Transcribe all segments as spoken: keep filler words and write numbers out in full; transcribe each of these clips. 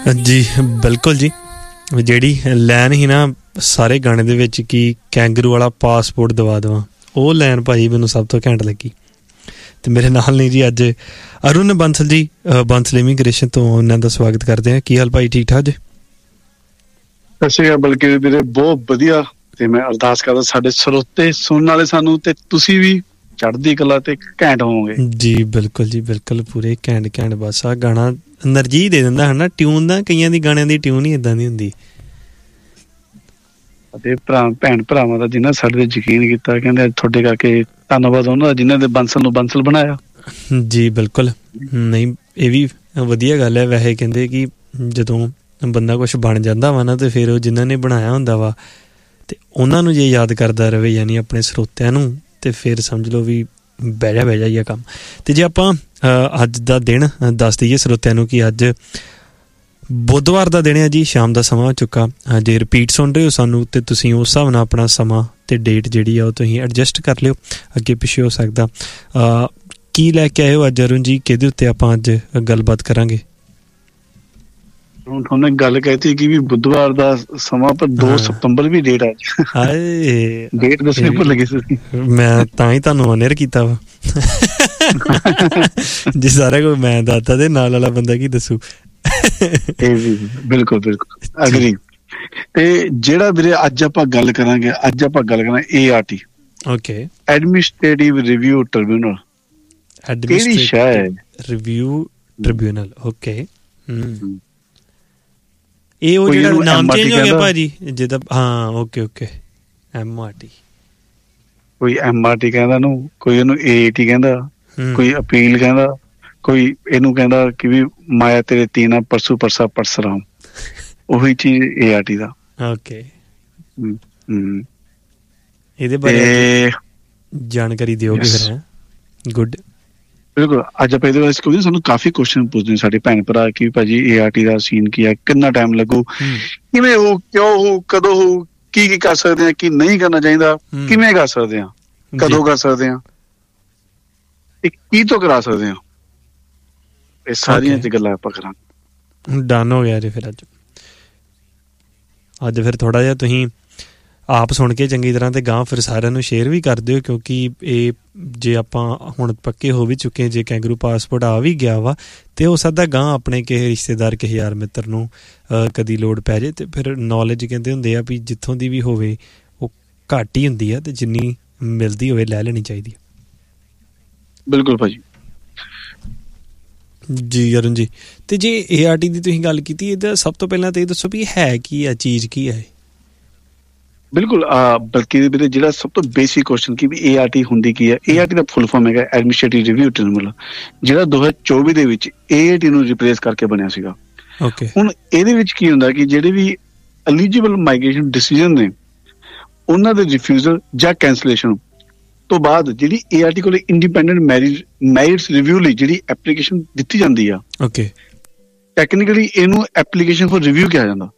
ਜੀ ਬਿਲਕੁਲ ਜੀ, ਜਿਹੜੀ ਲਾਈਨ ਸੀ ਨਾ ਸਾਰੇ ਗਾਣੇ ਦੇ ਵਿੱਚ ਕਿ ਕੈਂਗਰੂ ਵਾਲਾ ਪਾਸਪੋਰਟ ਦਵਾ ਦੇਵਾਂ, ਉਹ ਲਾਈਨ ਭਾਜੀ ਮੈਨੂੰ ਸਭ ਤੋਂ ਘੈਂਟ ਲੱਗੀ। ਅਤੇ ਮੇਰੇ ਨਾਲ ਨਹੀਂ ਜੀ ਅੱਜ ਅਰੁਣ ਬੰਸਲ ਜੀ, ਬੰਸਲ ਇਮੀਗ੍ਰੇਸ਼ਨ ਤੋਂ, ਉਹਨਾਂ ਦਾ ਸਵਾਗਤ ਕਰਦੇ ਹਾਂ। ਕੀ ਹਾਲ ਭਾਈ, ਠੀਕ ਠਾਕ ਜੀ? ਸਤਿ ਸ਼੍ਰੀ ਅਕਾਲ। ਬਲਕਿ ਵੀਰੇ ਬਹੁਤ ਵਧੀਆ, ਤੇ ਮੈਂ ਅਰਦਾਸ ਕਰਦਾ ਸਾਡੇ ਸਰੋਤੇ ਸੁਣਨ ਵਾਲੇ ਸਾਨੂੰ ਤੇ ਤੁਸੀਂ ਵੀ ਚੜ੍ਹਦੀ ਕਲਾ ਤੇ ਘੈਂਟ ਹੋਵੋਗੇ। ਜੀ ਬਿਲਕੁਲ ਜੀ ਬਿਲਕੁਲ, ਪੂਰੇ ਘੈਂਟ ਘੈਂਟ। ਬਸ ਆਹ ਗਾਣਾ ਐਨਰਜੀ ਦੇ ਦਿੰਦਾ ਹੈ ਨਾ, ਟਿਊਨ ਦਾ। ਕਈਆਂ ਦੀ ਗਾਣਿਆਂ ਦੀ ਟਿਊਨ ਹੀ ਇੱਦਾਂ ਦੀ ਹੁੰਦੀ। ਅਤੇ ਭਰਾ ਭੈਣ ਭਰਾਵਾਂ ਦਾ ਜਿਨ੍ਹਾਂ ਸਾਡੇ ਤੇ ਯਕੀਨ ਕੀਤਾ, ਕਹਿੰਦੇ ਅੱਜ ਤੁਹਾਡੇ ਕਰਕੇ ਧੰਨਵਾਦ ਉਹਨਾਂ ਦਾ ਜਿਨ੍ਹਾਂ ਦੇ ਬੰਸਲ ਨੂੰ ਬੰਸਲ ਬਣਾਇਆ। ਜੀ ਬਿਲਕੁਲ। ਨਹੀਂ, ਇਹ ਵੀ ਵਧੀਆ ਗੱਲ ਹੈ। ਵੈਸੇ ਕਹਿੰਦੇ ਕਿ ਜਦੋਂ ਬੰਦਾ ਕੁਛ ਬਣ ਜਾਂਦਾ ਵਾ ਨਾ, ਤੇ ਫਿਰ ਉਹ ਜਿਨ੍ਹਾਂ ਨੇ ਬਣਾਇਆ ਹੁੰਦਾ ਵਾ ਤੇ ਉਹਨਾਂ ਨੂੰ ਜੇ ਯਾਦ ਕਰਦਾ ਰਹੇ, ਯਾਨੀ ਆਪਣੇ ਸਰੋਤਿਆਂ ਨੂੰ, ਤੇ ਫਿਰ ਸਮਝ ਲਓ ਵੀ ਬਹਿ ਜਾ ਬਹਿ ਜਾ ਹੀ ਆ ਕੰਮ। ਅਤੇ ਜੇ ਆਪਾਂ ਅੱਜ ਦਾ ਦਿਨ ਦੱਸ ਦਈਏ ਸਰੋਤਿਆਂ ਨੂੰ ਕਿ ਅੱਜ ਬੁੱਧਵਾਰ ਦਾ ਦਿਨ ਹੈ ਜੀ, ਸ਼ਾਮ ਦਾ ਸਮਾਂ ਹੋ ਚੁੱਕਾ। ਜੇ ਰਿਪੀਟ ਸੁਣ ਰਹੇ ਹੋ ਸਾਨੂੰ, ਅਤੇ ਤੁਸੀਂ ਉਸ ਹਿਸਾਬ ਨਾਲ ਆਪਣਾ ਸਮਾਂ ਅਤੇ ਡੇਟ ਜਿਹੜੀ ਆ ਉਹ ਤੁਸੀਂ ਐਡਜਸਟ ਕਰ ਲਿਓ, ਅੱਗੇ ਪਿੱਛੇ ਹੋ ਸਕਦਾ। ਕੀ ਲੈ ਕੇ ਆਏ ਹੋ ਅੱਜ ਅਰੁਣ ਜੀ, ਕਿਹਦੇ ਉੱਤੇ ਆਪਾਂ ਅੱਜ ਗੱਲਬਾਤ ਕਰਾਂਗੇ? ਹੁਣ ਤੁਹਾਨੂੰ ਗੱਲ ਕਹਿਤੀ ਕਿ ਵੀ ਬੁੱਧਵਾਰ ਦਾ ਸਮਾਂ, ਪਰ ਦੋ ਸਤੰਬਰ ਵੀ ਡੇਟ ਅੱਜ। ਹਾਏ, ਡੇਟ ਦੱਸਣੀ ਭੁੱਲ ਗਏ ਸੀ। ਮੈਂ ਤਾਂ ਹੀ ਤੁਹਾਨੂੰ ਅਨੇਅਰ ਕੀਤਾ ਵਾ। ਜੇ ਸਾਰਾ ਕੁਝ ਮੈਂ ਦੱਸਦਾ ਤੇ ਨਾਲ ਵਾਲਾ ਬੰਦਾ ਕੀ ਦੱਸੂ? ਬਿਲਕੁਲ ਬਿਲਕੁਲ ਅਗਰੀ। ਤੇ ਜਿਹੜਾ ਵੀਰੇ ਅੱਜ ਆਪਾਂ ਗੱਲ ਕਰਾਂਗੇ, ਅੱਜ ਆਪਾਂ ਗੱਲ ਕਰਾਂਗੇ A R T, okay, administrative review tribunal. ਕਿਹੜੀ ਸ਼ਾਹ ਹੈ? Review tribunal, okay. ਇਹ ਉਹ ਜਿਹੜਾ ਨਾਮ ਚੇਂਜ ਹੋ ਗਿਆ ਭਾਜੀ ਜਿਹਦਾ? ਹਾਂ, okay okay, M R T. ਕੋਈ ਐਮ ਆਰ ਟੀ ਕਹਿੰਦਾ ਨੂੰ, ਕੋਈ ਇਹਨੂੰ ਏ ਏ ਟੀ ਕਹਿੰਦਾ, ਕੋਈ ਅਪੀਲ ਕਹਿੰਦਾ, ਕੋਈ ਇਹਨੂੰ ਕਹਿੰਦਾ ਕਿ ਵੀ ਮਾਇਆ ਤੇਰੇ ਤੀਨਾ ਪਰਸੂ ਪਰਸਾ ਪਰਸਰਾਮ। ਉਹੀ ਚੀਜ਼ A R T the. Okay, ਇਹਦੇ ਬਾਰੇ ਜਾਣਕਾਰੀ ਦਿਓਗੇ ਫਿਰ? ਗੁੱਡ, ਬਿਲਕੁਲ। ਅੱਜ ਆਪਾਂ ਇਹਦੇ ਬਾਰੇ ਕਿਉਂਕਿ ਸਾਨੂੰ ਕਾਫੀ ਕੁਐਸਚਨ ਪੁੱਛਦੇ ਨੇ ਸਾਡੇ ਭੈਣ ਭਰਾ ਕਿ ਭਾਜੀ A R T the scene ਕੀ ਹੈ, ਕਿੰਨਾ ਟਾਈਮ ਲੱਗੂ, ਕਿਵੇਂ ਹੋ, ਕਿਉਂ ਹੋ, ਕਦੋਂ ਹੋ, ਕੀ ਕੀ ਕਰ ਸਕਦੇ ਹਾਂ, ਕੀ ਨਹੀਂ ਕਰਨਾ ਚਾਹੀਦਾ, ਕਿਵੇਂ ਕਰ ਸਕਦੇ ਹਾਂ, ਕਦੋਂ ਕਰ ਸਕਦੇ ਹਾਂ, ਤੇ ਕੀ ਤੋਂ ਕਰਾ ਸਕਦੇ ਹਾਂ। ਇਹ ਸਾਰੀਆਂ ਚ ਗੱਲਾਂ ਆਪਾਂ ਕਰਾਂਗੇ। ਡਨ ਹੋ ਗਿਆ ਜੀ ਫਿਰ ਅੱਜ। ਅੱਜ ਫਿਰ ਥੋੜ੍ਹਾ ਜਿਹਾ ਤੁਸੀਂ ਆਪ ਸੁਣ ਕੇ ਚੰਗੀ ਤਰ੍ਹਾਂ ਤੇ ਗਾਂ ਫਿਰ ਸਾਰਿਆਂ ਨੂੰ ਸ਼ੇਅਰ ਵੀ ਕਰ ਦਿਓ, ਕਿਉਂਕਿ ਇਹ ਜੇ ਆਪਾਂ ਹੁਣ ਪੱਕੇ ਹੋ ਵੀ ਚੁੱਕੇ, ਜੇ ਕੈਂਗਰੂ ਪਾਸਪੋਰਟ ਆ ਵੀ ਗਿਆ ਵਾ, ਤੇ ਹੋ ਸਕਦਾ ਗਾਂ ਆਪਣੇ ਕਿਸੇ ਰਿਸ਼ਤੇਦਾਰ, ਕਿਸੇ ਯਾਰ ਮਿੱਤਰ ਨੂੰ ਕਦੀ ਲੋੜ ਪੈ ਜਾਏ। ਤੇ ਫਿਰ ਨੌਲੇਜ ਕਹਿੰਦੇ ਹੁੰਦੇ ਆ ਵੀ ਜਿੱਥੋਂ ਦੀ ਵੀ ਹੋਵੇ ਉਹ ਘੱਟ ਹੀ ਹੁੰਦੀ ਆ, ਤੇ ਜਿੰਨੀ ਮਿਲਦੀ ਹੋਵੇ ਲੈ ਲੈਣੀ ਚਾਹੀਦੀ। ਬਿਲਕੁਲ ਭਾਜੀ। ਜੀ ਅਰੁਣ ਜੀ, ਤੇ ਜੇ ਏ ਆਰ ਟੀ ਦੀ ਤੁਸੀਂ ਗੱਲ ਕੀਤੀ, ਇਹਦਾ ਸਭ ਤੋਂ ਪਹਿਲਾਂ ਤਾਂ ਇਹ ਦੱਸੋ ਵੀ ਹੈ ਕੀ ਆ, ਚੀਜ਼ ਕੀ ਹੈ? ਬਿਲਕੁਲ, ਬਲਕਿ ਵੀਰੇ ਜਿਹੜਾ ਸਭ ਤੋਂ ਬੇਸਿਕ ਕੁਐਸਚਨ ਕਿ ਵੀ ਏ ਆਰ ਟੀ ਹੁੰਦੀ ਕੀ ਹੈ। A R T the full form ਹੈਗਾ ਐਡਮਿਨਿਸਟ੍ਰੇਟਿਵ ਰਿਵਿਊ ਟ੍ਰਿਬਿਊਨਲ, ਜਿਹੜਾ ਦੋ ਹਜ਼ਾਰ ਚੌਵੀ ਦੇ ਵਿੱਚ ਏ ਆਰ ਟੀ ਨੂੰ ਰਿਪਲੇਸ ਕਰਕੇ ਬਣਿਆ ਸੀਗਾ। ਓਕੇ, ਹੁਣ ਇਹਦੇ ਵਿੱਚ ਕੀ ਹੁੰਦਾ ਕਿ ਜਿਹੜੇ ਵੀ ਐਲੀਜੀਬਲ ਮਾਈਗ੍ਰੇਸ਼ਨ ਡਿਸੀਜਨ ਨੇ, ਉਹਨਾਂ ਦੇ ਰਿਫਿਊਜ਼ਲ ਜਾਂ ਕੈਂਸਲੇਸ਼ਨ ਤੋਂ ਬਾਅਦ ਜਿਹੜੀ ਏ ਆਰ ਟੀ ਕੋਲ ਇੰਡੀਪੈਂਡੈਂਟ ਮੈਰਿਜ ਮੈਰਿਟਸ ਰਿਵਿਊ ਲਈ ਜਿਹੜੀ ਐਪਲੀਕੇਸ਼ਨ ਦਿੱਤੀ ਜਾਂਦੀ ਆ, ਓਕੇ, ਟੈਕਨੀਕਲੀ ਇਹਨੂੰ ਐਪਲੀਕੇਸ਼ਨ ਫॉर ਰਿਵਿਊ ਕਿਹਾ ਜਾਂਦਾ।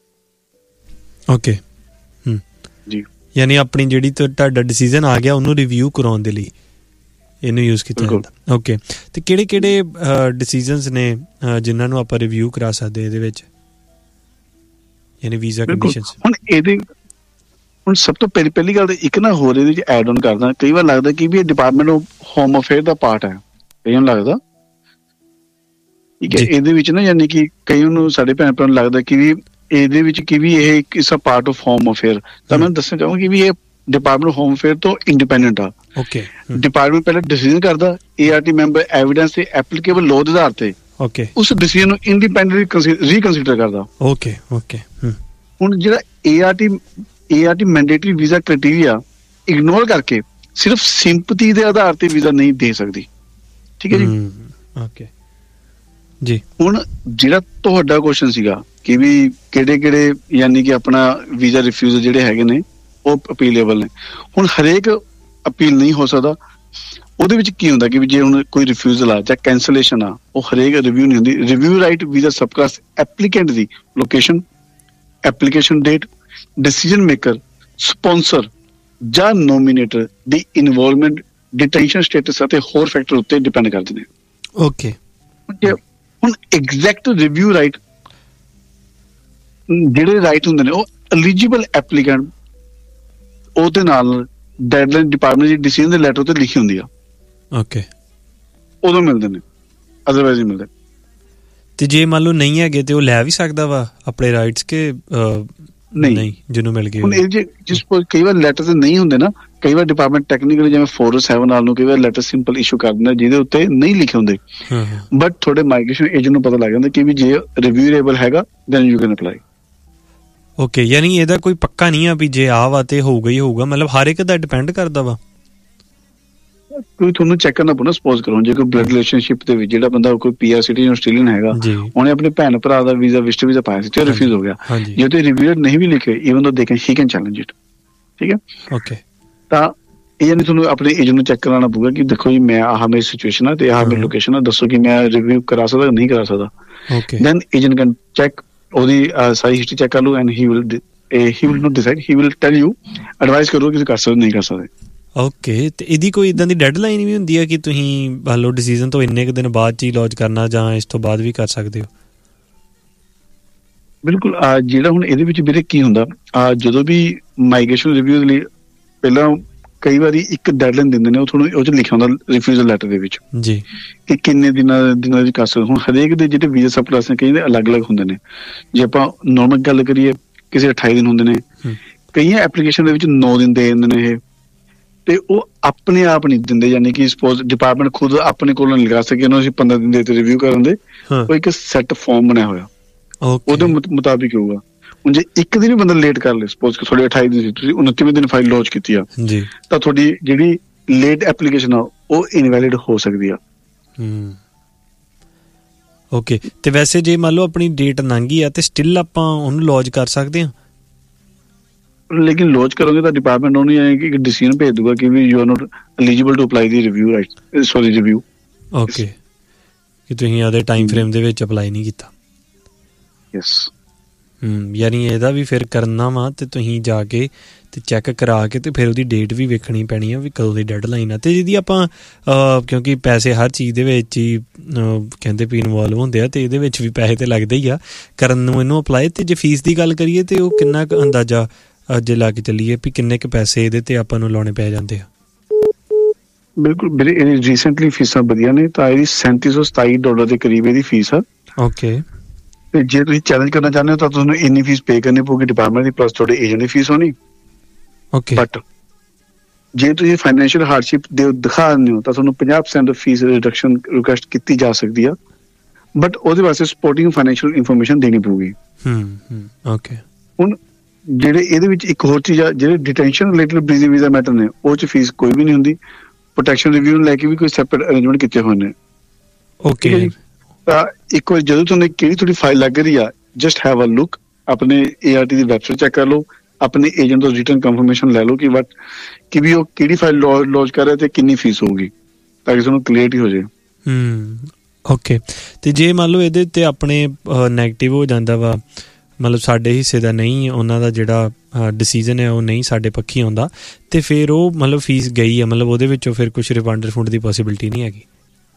ਓਕੇ ਜੀ, ਯਾਨੀ ਆਪਣੀ ਜਿਹੜੀ ਤੁਹਾਡਾ ਡਿਸੀਜ਼ਨ ਆ ਗਿਆ ਉਹਨੂੰ ਰਿਵਿਊ ਕਰਾਉਣ ਦੇ ਲਈ ਇਹਨੂੰ ਯੂਜ਼ ਕੀਤਾ ਜਾਂਦਾ। ਓਕੇ, ਤੇ ਕਿਹੜੇ ਕਿਹੜੇ ਡਿਸੀਜ਼ਨਸ ਨੇ ਜਿਨ੍ਹਾਂ ਨੂੰ ਆਪਾਂ ਰਿਵਿਊ ਕਰਾ ਸਕਦੇ ਇਹਦੇ ਵਿੱਚ, ਯਾਨੀ ਵੀਜ਼ਾ ਕੰਡੀਸ਼ਨਸ? ਹੁਣ ਇਹਦੇ ਹੁਣ ਸਭ ਤੋਂ ਪਹਿਲੀ ਪਹਿਲੀ ਗੱਲ ਤਾਂ ਇੱਕ ਨਾ ਹੋਰ ਇਹਦੇ ਵਿੱਚ ਐਡ ਆਨ ਕਰਦਾ, ਕਈ ਵਾਰ ਲੱਗਦਾ ਕਿ ਵੀ ਇਹ department of home affair the part ਹੈ, ਕਈਆਂ ਨੂੰ ਲੱਗਦਾ। ਠੀਕ ਹੈ, ਇਹਦੇ ਵਿੱਚ ਨਾ ਯਾਨੀ ਕਿ ਕਈ ਨੂੰ ਸਾਡੇ ਭੈਣ ਭਰਾ ਨੂੰ ਲੱਗਦਾ ਕਿ ਵੀ ਇਹਦੇ ਵਿੱਚ ਕਿ ਵੀ ਇਹ ਇਸ ਪਾਰਟ ਆਫ ਹੋਮ ਅਫੇਅਰ। ਤਾਂ ਮੈਂ ਦੱਸਣਾ ਚਾਹੂੰਗਾ ਕਿ ਵੀ ਇਹ ਡਿਪਾਰਟਮੈਂਟ ਹੋਮ ਅਫੇਅਰ ਤੋਂ ਇੰਡੀਪੈਂਡੈਂਟ ਆ। ਓਕੇ, ਡਿਪਾਰਟਮੈਂਟ ਪਹਿਲਾਂ ਡਿਸੀਜ਼ਨ ਕਰਦਾ, A R T member evidence ਤੇ ਐਪਲੀਕੇਬਲ ਲਾਅ ਦੇ ਆਧਾਰ ਤੇ ਓਕੇ ਉਸ ਡਿਸੀਜ਼ਨ ਨੂੰ ਇੰਡੀਪੈਂਡੈਂਟਲੀ ਰੀਕਨਸੀਡਰ ਕਰਦਾ। ਓਕੇ ਓਕੇ ਹੁਣ ਜਿਹੜਾ A R T A R T mandatory visa criteria ignore ਕਰਕੇ ਸਿਰਫ ਸਿੰਪਥੀ ਦੇ ਆਧਾਰ ਤੇ ਵੀਜ਼ਾ ਨਹੀਂ ਦੇ ਸਕਦੀ। ਠੀਕ ਹੈ ਜੀ। ਓਕੇ ਜੀ। ਹੁਣ ਜਿਹੜਾ ਤੁਹਾਡਾ ਕੁਐਸਚਨ ਸੀਗਾ ਕਿ ਵੀ ਕਿਹੜੇ ਕਿਹੜੇ ਯਾਨੀ ਕਿ ਆਪਣਾ ਵੀਜ਼ਾ ਰਿਫਿਊਜ਼ਲ ਜਿਹੜੇ ਹੈਗੇ ਨੇ ਉਹ ਅਪੀਲੇਬਲ ਨੇ। ਹੁਣ ਹਰੇਕ ਅਪੀਲ ਨਹੀਂ ਹੋ ਸਕਦਾ। ਉਹਦੇ ਵਿੱਚ ਕੀ ਹੁੰਦਾ ਕਿ ਵੀ ਜੇ ਹੁਣ ਕੋਈ ਰਿਫਿਊਜ਼ਲ ਆ ਜਾਂ ਕੈਂਸਲੇਸ਼ਨ ਆ, ਉਹ ਹਰੇਕ ਰਿਵਿਊ ਨਹੀਂ ਹੁੰਦੀ। ਰਿਵਿਊ ਰਾਈਟ ਵੀਜ਼ਾ ਸਬਕਾਸਟ ਐਪਲੀਕੈਂਟ ਦੀ location, application date, decision maker, sponsor ਜਾਂ ਨੋਮੀਨੇਟਰ ਦੀ ਇਨਵੋਲਵਮੈਂਟ, ਡਿਟੈਂਸ਼ਨ ਸਟੇਟਸ ਅਤੇ ਹੋਰ ਫੈਕਟਰ ਉੱਤੇ ਡਿਪੈਂਡ ਕਰਦੇ ਨੇ। ਓਕੇ। ਹੁਣ ਐਗਜ਼ੈਕਟ ਰਿਵਿਊ ਰਾਈਟ ਜਿਹੜੇ ਰਾਈਟ ਹੁੰਦੇ ਨੇ ਉਹ ਐਲੀਜੀਬਲ ਐਪਲੀਕੈਂਟ ਉਹਦੇ ਨਾਲ ਡੈਡਲਾਈਨ ਡਿਪਾਰਟਮੈਂਟ ਦੀ ਡਿਸੀਜਨ ਦੇ ਲੈਟਰ ਤੇ ਲਿਖੀ ਹੁੰਦੀ ਆ। ਓਕੇ, ਉਦੋਂ ਮਿਲਦੇ ਨੇ, ਅਦਰਵਾਈਜ਼ ਨਹੀਂ ਮਿਲਦੇ। ਤੇ ਜੇ ਮੰਨ ਲਓ ਨਹੀਂ ਹੈਗੇ ਤੇ ਉਹ ਲੈ ਵੀ ਸਕਦਾ ਵਾ ਆਪਣੇ ਰਾਈਟਸ ਕੇ ਨਹੀਂ ਜਿਹਨੂੰ ਮਿਲ ਗਏ? ਹੁਣ ਇਹ ਜੇ ਜਿਸ ਕਈ ਵਾਰ ਲੈਟਰ ਤੇ ਨਹੀਂ ਹੁੰਦੇ ਨਾ, ਕਈ ਵਾਰ ਡਿਪਾਰਟਮੈਂਟ ਟੈਕਨੀਕਲੀ ਜਿਵੇਂ ਫੋਰ ਸੈਵਨ ਨਾਲ ਨੂੰ ਕਈ ਵਾਰ ਲੈਟਰ ਸਿੰਪਲ ਇਸ਼ੂ ਕਰ ਦਿੰਦਾ ਜਿਹਦੇ ਉੱਤੇ ਨਹੀਂ ਲਿਖੇ ਹੁੰਦੇ, ਬਟ ਤੁਹਾਡੇ ਮਾਈਗ੍ਰੇਸ਼ਨ ਏਜੰਟ ਨੂੰ ਪਤਾ ਲੱਗ ਜਾਂਦਾ ਕਿ ਵੀ ਜੇ ਰਿਵਿਊਏਬਲ ਹੈਗਾ then you can apply. Okay, ਯਾਨੀ ਇਹਦਾ ਕੋਈ ਪੱਕਾ ਨਹੀਂ ਆ ਵੀ ਜੇ ਆ ਵਾ ਤੇ ਹੋਊਗਾ ਹੀ ਹੋਊਗਾ, ਮਤਲਬ ਹਰ ਇੱਕ ਦਾ ਡਿਪੈਂਡ ਕਰਦਾ ਵਾ। ਕੋਈ ਤੁਹਾਨੂੰ ਚੈੱਕ ਕਰਨਾ ਪਊ ਨਾ, ਸਪੋਜ਼ ਕਰੋ ਜੇ ਕੋਈ ਬਲੱਡ ਰਿਲੇਸ਼ਨਸ਼ਿਪ ਦੇ ਵਿੱਚ ਜਿਹੜਾ ਬੰਦਾ ਕੋਈ ਪੀ ਆਰ ਸਿਟੀਜ਼ਨ ਆਸਟ੍ਰੇਲੀਅਨ ਹੈਗਾ, ਉਹਨੇ ਆਪਣੇ ਭੈਣ ਭਰਾ ਦਾ ਵੀਜ਼ਾ ਵਿਜ਼ਟ ਵੀਜ਼ਾ ਪਾਇਆ ਸੀ ਤੇ ਰਿਫਿਊਜ਼ ਹੋ ਗਿਆ, ਜੇ ਉਹਤੇ ਰਿਵਿਊਅਰ ਨਹੀਂ ਵੀ ਲਿਖੇ ਈਵਨ ਦੋ they can he can challenge it. ਠੀਕ ਹੈ, ਓਕੇ। ਤਾਂ ਇਹ ਨਹੀਂ ਤੁਹਾਨੂੰ ਆਪਣੇ ਏਜੰਟ ਨੂੰ ਚੈੱਕ ਕਰਾਉਣਾ ਪਊਗਾ ਕਿ ਦੇਖੋ ਜੀ ਮੈਂ ਆਹ ਮੇਰੀ ਸਿਚੁਏਸ਼ਨ ਆ ਤੇ ਆਹ ਮੇਰੀ ਲੋਕੇਸ਼ਨ ਆ, ਦੱਸੋ ਕਿ ਮੈਂ ਰਿਵਿਊ ਕਰਾ ਸਕਦਾ ਨਹੀਂ ਕਰਾ ਸਕਦਾ। ਦੈਨ ਏਜੰਟ ਕੈਨ ਚੈੱਕ, ਉਹਦੀ ਸਾਰੀ ਹਿਸਟਰੀ ਚੈੱਕ ਕਰ ਲਓ and he will he will note decide, he will tell you, advice ਕਰੋ ਕਿ ਕਰ ਸਕਦੇ ਨਹੀਂ ਕਰ ਸਕਦੇ। ਓਕੇ, ਤੇ ਇਹਦੀ ਕੋਈ ਇੱਦਾਂ ਦੀ ਡੈਡਲਾਈਨ ਵੀ ਹੁੰਦੀ ਹੈ ਕਿ ਤੁਸੀਂ ਮੰਨ ਲਓ ਡਿਸੀਜ਼ਨ ਤੋਂ ਇੰਨੇ ਕੁ ਦਿਨ ਬਾਅਦ 'ਚ ਹੀ ਲੌਂਚ ਕਰਨਾ ਜਾਂ ਇਸ ਤੋਂ ਬਾਅਦ ਵੀ ਕਰ ਸਕਦੇ ਹੋ? ਬਿਲਕੁਲ, ਜਿਹੜਾ ਹੁਣ ਇਹਦੇ ਵਿੱਚ ਵੀਰੇ ਕੀ ਹੁੰਦਾ, ਜਦੋਂ ਵੀ ਮਾਈਗ੍ਰੇਸ਼ਨ ਰਿਵਿਊ ਲਈ ਪਹਿਲਾਂ ਕਈ ਵਾਰੀ ਇੱਕ ਡੈਡਲਾਈਨ ਦਿੰਦੇ ਨੇ, ਉਹ ਤੁਹਾਨੂੰ ਉਹ 'ਚ ਲਿਖਿਆ ਹੁੰਦਾ ਰਿਫਿਊਜ਼ਲ ਲੈਟਰ ਦੇ ਵਿੱਚ ਜੀ ਕਿ ਕਿੰਨੇ ਦਿਨਾਂ ਦਿਨਾਂ ਵਿੱਚ ਕਰ ਸਕਦੇ। ਹੁਣ ਹਰੇਕ ਦੇ ਜਿਹੜੇ ਵੀਜ਼ਾ ਸਪਲਾਈਸ ਨੇ ਕਈ ਦੇ ਅਲੱਗ ਅਲੱਗ ਹੁੰਦੇ ਨੇ। ਜੇ ਆਪਾਂ ਨੋਰਮਲ ਗੱਲ ਕਰੀਏ ਕਿਸੇ ਅਠਾਈ ਦਿਨ ਹੁੰਦੇ ਨੇ, ਕਈਆਂ ਐਪਲੀਕੇਸ਼ਨ ਦੇ ਵਿੱਚ ਨੌ ਦਿਨ ਦੇ ਦਿੰਦੇ ਨੇ ਇਹ, ਤੇ ਉਹ ਆਪਣੇ ਆਪ ਨਹੀਂ ਦਿੰਦੇ, ਯਾਨੀ ਕਿ ਸਪੋਜ਼ ਡਿਪਾਰਟਮੈਂਟ ਖੁਦ ਆਪਣੇ ਕੋਲੋਂ ਨਹੀਂ ਲਗਾ ਸਕੇ ਉਹਨੂੰ ਅਸੀਂ ਪੰਦਰਾਂ ਦਿਨ ਦੇ ਤੇ ਰਿਵਿਊ ਕਰਨ ਦੇ, ਉਹ ਇੱਕ ਸੈੱਟ ਫਾਰਮ ਬਣਿਆ ਹੋਇਆ ਉਹਦੇ ਮੁਤਾਬਿਕ ਹੋਊਗਾ। ਹੁਣ ਜੇ ਇੱਕ ਦਿਨ ਵੀ ਬੰਦਾ ਲੇਟ ਕਰ ਲੇ, ਸਪੋਜ਼ ਤੁਹਾਡੇ ਅਠਾਈ ਦਿਨ ਸੀ, ਤੁਸੀਂ ਉਨੱਤੀਵੇਂ ਦਿਨ ਫਾਈਲ ਲੌਂਚ ਕੀਤੀ ਆ ਜੀ, ਤਾਂ ਤੁਹਾਡੀ ਜਿਹੜੀ ਲੇਟ ਐਪਲੀਕੇਸ਼ਨ ਆ ਉਹ ਇਨਵੈਲਿਡ ਹੋ ਸਕਦੀ ਆ। ਓਕੇ, ਤੇ ਵੈਸੇ ਜੇ ਮੰਨ ਲਓ ਆਪਣੀ ਡੇਟ ਲੰਘ ਗਈ ਆ ਤੇ ਸਟਿਲ ਆਪਾਂ ਉਹਨੂੰ ਲੌਂਚ ਕਰ ਸਕਦੇ ਹਾਂ? ਲੇਕਿਨ ਲੌਂਚ ਕਰੋਗੇ ਤਾਂ ਡਿਪਾਰਟਮੈਂਟ ਉਹਨੂੰ ਇੱਕ ਡਿਸੀਜਨ ਭੇਜ ਦੂਗਾ ਕਿ ਵੀ you are note eligible to apply the review right sorry review. Okay, ਕਿ ਤੁਸੀਂ ਉਹਦੇ ਟਾਈਮ ਫਰੇਮ ਦੇ ਵਿੱਚ ਅਪਲਾਈ ਨਹੀਂ ਕੀਤਾ। ਯੈਸ। ਹੂੰ, ਯਾਨੀ ਇਹਦਾ ਵੀ ਫਿਰ ਕਰਨਾ ਵਾ ਤੇ ਤੁਸੀਂ ਜਾ ਕੇ ਤੇ ਚੈੱਕ ਕਰਾ ਕੇ ਤੇ ਫਿਰ ਉਹਦੀ ਡੇਟ ਵੀ ਵੇਖਣੀ ਪੈਣੀ ਆ ਵੀ ਕਦੋਂ ਦੀ ਡੈਡਲਾਈਨ ਆ। ਤੇ ਜਿਹਦੀ ਆਪਾਂ ਕਿਉਂਕਿ ਪੈਸੇ ਹਰ ਚੀਜ਼ ਦੇ ਵਿੱਚ ਹੀ ਕਹਿੰਦੇ ਵੀ ਇਨਵੋਲਵ ਹੁੰਦੇ ਆ, ਤੇ ਇਹਦੇ ਵਿੱਚ ਵੀ ਪੈਸੇ ਤੇ ਲੱਗਦੇ ਹੀ ਆ ਕਰਨ ਨੂੰ ਇਹਨੂੰ ਅਪਲਾਈ। ਤੇ ਜੇ ਫੀਸ ਦੀ ਗੱਲ ਕਰੀਏ ਤੇ ਉਹ ਕਿੰਨਾ ਕੁ ਅੰਦਾਜ਼ਾ ਜੇ ਲਾ ਕੇ ਚੱਲੀਏ ਵੀ ਕਿੰਨੇ ਕੁ ਪੈਸੇ ਇਹਦੇ ਤੇ ਆਪਾਂ ਨੂੰ ਲਾਉਣੇ ਪੈ ਜਾਂਦੇ ਆ? ਬਿਲਕੁਲ ਵੀਰੇ, ਇਹਦੀ ਰੀਸੈਂਟਲੀ ਫੀਸਾਂ ਵਧੀਆ ਨੇ, ਤਾਂ ਇਹਦੀ ਸੈਂਤੀ ਸੌ ਸਤਾਈ ਡਾਲਰ ਦੇ ਕਰੀਬ ਇਹਦੀ ਫੀਸ ਆ। ਓਕੇ, ਤੇ ਜੇ ਤੁਸੀਂ ਚੈਲੰਜ ਕਰਨਾ ਚਾਹੁੰਦੇ ਹੋ ਤਾਂ ਤੁਹਾਨੂੰ ਇੰਨੀ ਫੀਸ ਪੇ ਕਰਨੀ ਪਊਗੀ ਡਿਪਾਰਟਮੈਂਟ ਦੀ, ਪਲੱਸ ਤੁਹਾਡੇ ਏਜੰਟ ਦੀ ਫੀਸ ਹੋਣੀ। ਓਕੇ, ਬਟ ਜੇ ਤੁਸੀਂ ਫਾਈਨੈਂਸ਼ੀਅਲ ਹਾਰਡਸ਼ਿਪ ਦੇ ਦਿਖਾ ਦਿੰਦੇ ਹੋ ਤਾਂ ਤੁਹਾਨੂੰ ਪੰਜਾਹ ਪਰਸੈਂਟ ਫੀਸ ਰਿਡਕਸ਼ਨ ਰਿਕੁਐਸਟ ਕੀਤੀ ਜਾ ਸਕਦੀ ਆ, ਬਟ ਉਹਦੇ ਵਾਸਤੇ ਸਪੋਰਟਿੰਗ ਫਾਈਨੈਂਸ਼ੀਅਲ ਇਨਫੋਰਮੇਸ਼ਨ ਦੇਣੀ ਪਊਗੀ। ਹੂੰ, ਓਕੇ। ਹੁਣ ਜਿਹੜੇ ਇਹਦੇ ਵਿੱਚ ਇੱਕ ਹੋਰ ਚੀਜ਼ ਆ, ਜਿਹੜੇ ਡਿਟੈਂਸ਼ਨ ਰਿਲੇਟਡ ਬ੍ਰੀਜ਼ਿੰਗ ਵੀਜ਼ਾ ਮੈਟਰ ਨੇ ਉਹ 'ਚ ਫੀਸ ਕੋਈ ਵੀ ਨਹੀਂ ਹੁੰਦੀ। ਪ੍ਰੋਟੈਕਸ਼ਨ ਰਿਵਿਊ ਨੂੰ ਲੈ ਕੇ ਵੀ ਕੋਈ ਸੈਪਰੇਟ ਅਰੇਂਜਮੈਂਟ ਕੀਤੇ ਹੋਏ ਨੇ। ਓਕੇ ਜੀ, ਤਾਂ ਇੱਕ ਵਾਰ ਜਦੋਂ ਤੁਹਾਨੂੰ ਕਿਹੜੀ ਤੁਹਾਡੀ ਫਾਈਲ ਲੱਗ ਰਹੀ ਆ, ਜਸਟ ਹੈਵ ਅ ਲੁੱਕ, ਆਪਣੇ A R T the website check ਕਰ ਲਓ, ਆਪਣੇ ਏਜੰਟ ਤੋਂ ਰਿਟਨ ਕੰਫਰਮੇਸ਼ਨ ਲੈ ਲਓ ਕਿ ਵਟ ਕਿ ਵੀ ਉਹ ਕਿਹੜੀ ਫਾਈਲ ਲੌਂਚ ਕਰ ਰਿਹਾ ਤੇ ਕਿੰਨੀ ਫੀਸ ਹੋਊਗੀ, ਤਾਂ ਕਿ ਤੁਹਾਨੂੰ ਕਲੀਅਰਟੀ ਹੋ ਜਾਏ। ਹੂੰ, ਓਕੇ। ਤੇ ਜੇ ਮੰਨ ਲਓ ਇਹਦੇ ਤੇ ਆਪਣੇ ਨੈਗੇਟਿਵ ਹੋ ਜਾਂਦਾ ਵਾ, ਮਤਲਬ ਸਾਡੇ ਹਿੱਸੇ ਦਾ ਨਹੀਂ, ਉਹਨਾਂ ਦਾ ਜਿਹੜਾ ਡਿਸੀਜ਼ਨ ਹੈ ਉਹ ਨਹੀਂ ਸਾਡੇ ਪੱਖੀ ਆਉਂਦਾ, ਤੇ ਫਿਰ ਉਹ ਮਤਲਬ ਫੀਸ ਗਈ ਆ, ਮਤਲਬ ਉਹਦੇ ਵਿੱਚੋਂ ਫਿਰ ਕੁਛ ਰਿਫੰਡ ਰਿਫੰਡ ਦੀ ਪੋਸੀਬਿਲਿਟੀ ਨਹੀਂ ਹੈਗੀ?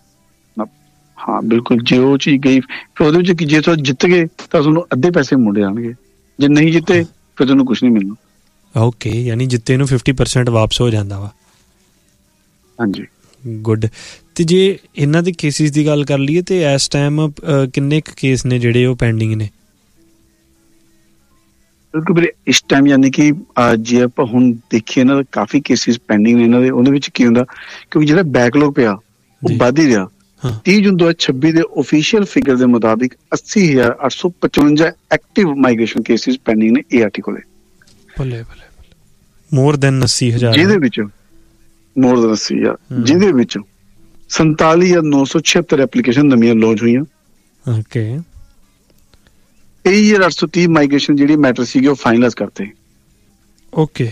ਹਾਂ ਬਿਲਕੁਲ, ਜੇ ਉਹ ਚੀਜ਼ ਗਈ ਫਿਰ ਉਹਦੇ ਵਿੱਚ ਜੇ ਤੁਸੀਂ ਜਿੱਤ ਗਏ ਤਾਂ ਤੁਹਾਨੂੰ ਅੱਧੇ ਪੈਸੇ ਮੁੜ ਜਾਣਗੇ, ਜੇ ਨਹੀਂ ਜਿੱਤੇ ਫਿਰ ਤੁਹਾਨੂੰ ਕੁਛ ਨਹੀਂ ਮਿਲਣਾ। ਓਕੇ, ਯਾਨੀ ਜਿੱਤੇ ਨੂੰ ਫਿਫਟੀ ਪਰਸੈਂਟ ਵਾਪਸ ਹੋ ਜਾਂਦਾ ਵਾ। ਹਾਂਜੀ, ਗੁੱਡ। ਤੇ ਜੇ ਇਹਨਾਂ ਦੇ ਕੇਸਿਸ ਦੀ ਗੱਲ ਕਰ ਲਈਏ ਤੇ ਇਸ ਟਾਈਮ ਕਿੰਨੇ ਕੁ ਕੇਸ ਨੇ ਜਿਹੜੇ ਉਹ ਪੈਂਡਿੰਗ ਨੇ? ਬਿਲਕੁਲ ਵੀਰੇ, ਇਸ ਟਾਈਮ ਯਾਨੀ ਕਿ ਜੇ ਆਪਾਂ ਹੁਣ ਦੇਖੀਏ ਇਹਨਾਂ ਦਾ ਕਾਫੀ ਕੇਸਿਸ ਪੈਂਡਿੰਗ ਨੇ ਇਹਨਾਂ ਦੇ। ਉਹਦੇ ਵਿੱਚ ਕੀ ਹੁੰਦਾ, ਕਿਉਂਕਿ ਜਿਹੜਾ ਬੈਕਲੌਗ ਪਿਆ ਉਹ ਵੱਧ ਹੀ ਰਿਹਾ। ਤੀਹ ਜੂਨ ਦੋ ਹਜ਼ਾਰ ਛੱਬੀ ਦੇ ਓਫੀਸ਼ੀਅਲ ਫਿਗਰ ਦੇ ਮੁਤਾਬਿਕ ਅੱਸੀ ਹਜ਼ਾਰ ਅੱਠ ਸੌ ਪਚਵੰਜਾ ਐਕਟਿਵ ਮਾਈਗ੍ਰੇਸ਼ਨ ਕੇਸਿਸ ਪੈਂਡਿੰਗ ਨੇ ਏ ਆਰ ਟੀ ਕੋਲੇ। ਬੱਲੇ ਬੱਲੇ, ਮੋਰ ਦੈਨ ਅੱਸੀ ਹਜ਼ਾਰ, ਜਿਹਦੇ ਵਿੱਚ ਮੋਰ ਦੈਨ ਅੱਸੀ ਹਜ਼ਾਰ ਜਿਹਦੇ ਵਿੱਚ ਸੰਤਾਲੀ ਹਜ਼ਾਰ ਨੌ ਸੌ ਛਿਹੱਤਰ ਐਪਲੀਕੇਸ਼ਨ ਨਵੀਆਂ ਲੌਂਚ ਹੋਈਆਂ। ਓਕੇ, ਤੇਈ ਹਜ਼ਾਰ ਅੱਠ ਸੌ ਤੀਹ ਮਾਈਗ੍ਰੇਸ਼ਨ ਜਿਹੜੀ ਮੈਟਰ ਸੀਗੇ ਉਹ ਫਾਈਨਲਾਈਜ਼ ਕਰਤੇ। ਓਕੇ,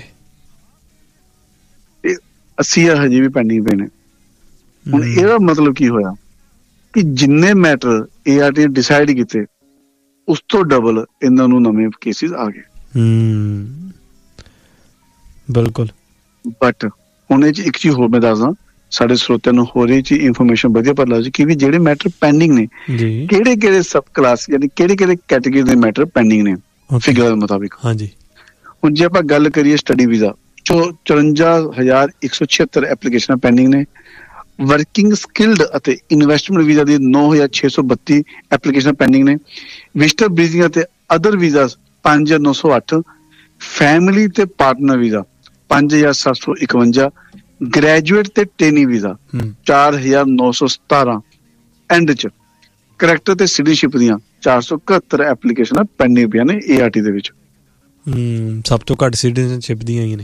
ਅੱਸੀ ਹਜ਼ਾਰ ਹਜੇ ਵੀ ਪੈਂਡਿੰਗ ਪਏ ਨੇ। ਹੁਣ ਇਹਦਾ ਮਤਲਬ ਕੀ ਹੋਇਆ ਕਿ ਜਿੰਨੇ matter A R T decide ਕੀਤੇ ਉਸ ਤੋਂ ਡਬਲ ਇਹਨਾਂ ਨੂੰ ਨਵੇਂ ਕੇਸਿਸ ਆ ਗਏ। ਹੂੰ, ਬਿਲਕੁਲ। ਬਟ ਹੁਣ ਇਹ 'ਚ ਇੱਕ ਚੀਜ਼ ਹੋਰ ਮੈਂ ਦੱਸਦਾ, ਸਾਡੇ ਸਰੋਤਿਆਂ ਨੂੰ ਹੋਰ ਇਹ ਚੀਜ਼ ਇਨਫੋਰਮੇਸ਼ਨ ਵਧੀਆ ਪਤਾ ਲੱਗ ਜਾਏ ਕਿ ਵੀ ਜਿਹੜੇ ਮੈਟਰ ਪੈਂਡਿੰਗ ਨੇ ਕਿਹੜੇ ਕਿਹੜੇ ਸਬ ਕਲਾਸ, ਯਾਨੀ ਕਿਹੜੇ ਕਿਹੜੇ ਕੈਟੇਗਰੀ ਦੇ ਮੈਟਰ ਪੈਂਡਿੰਗ ਨੇ। ਫਿਗਰਾਂ ਦੇ ਮੁਤਾਬਿਕ। ਹਾਂਜੀ। ਹੁਣ ਜੇ ਆਪਾਂ ਗੱਲ ਕਰੀਏ ਸਟੱਡੀ ਵੀਜ਼ਾ, ਚੋ ਚੁਰੰਜਾ ਹਜ਼ਾਰ ਇੱਕ ਸੌ ਛਿਹੱਤਰ ਐਪਲੀਕੇਸ਼ਨਾਂ ਪੈਂਡਿੰਗ ਨੇ। ਵਰਕਿੰਗ ਸਕਿਲਡ ਅਤੇ ਇਨਵੈਸਟਮੈਂਟ ਵੀਜ਼ਾ ਦੀ ਨੌ ਹਜ਼ਾਰ ਛੇ ਸੌ ਬੱਤੀ ਐਪਲੀਕੇਸ਼ਨਾਂ ਪੈਂਡਿੰਗ ਨੇ। ਵਿਜ਼ਟਰ ਵੀਜ਼ਾ ਅਤੇ ਅਦਰ ਵੀਜ਼ਾ ਪੰਜ ਹਜ਼ਾਰ ਨੌ ਸੌ ਅੱਠ। ਫੈਮਿਲੀ ਤੇ ਪਾਰਟਨਰ ਵੀਜ਼ਾ ਪੰਜ ਹਜ਼ਾਰ ਸੱਤ ਸੌ ਇਕਵੰਜਾ। ਗ੍ਰੈਜੂਏਟ ਤੇ ਟ੍ਰੇਨੀ ਵੀਜ਼ਾ ਚਾਰ ਹਜ਼ਾਰ ਨੌ ਸੌ ਸਤਾਰਾਂ। ਐਂਡ ਚ ਕਰੈਕਟਰ ਤੇ ਸਿਟੀਜ਼ਨਸ਼ਿਪ ਦੀਆਂ ਚਾਰ ਸੌ ਇਕਹੱਤਰ ਐਪਲੀਕੇਸ਼ਨਾਂ ਪੈਂਡਿੰਗ ਪਈਆਂ ਨੇ ਏ ਆਰ ਟੀ ਦੇ ਵਿੱਚ। ਹਮ ਸਭ ਤੋਂ ਘੱਟ ਸਿਟੀਜ਼ਨਸ਼ਿਪ ਦੀਆਂ ਹੀ ਨੇ।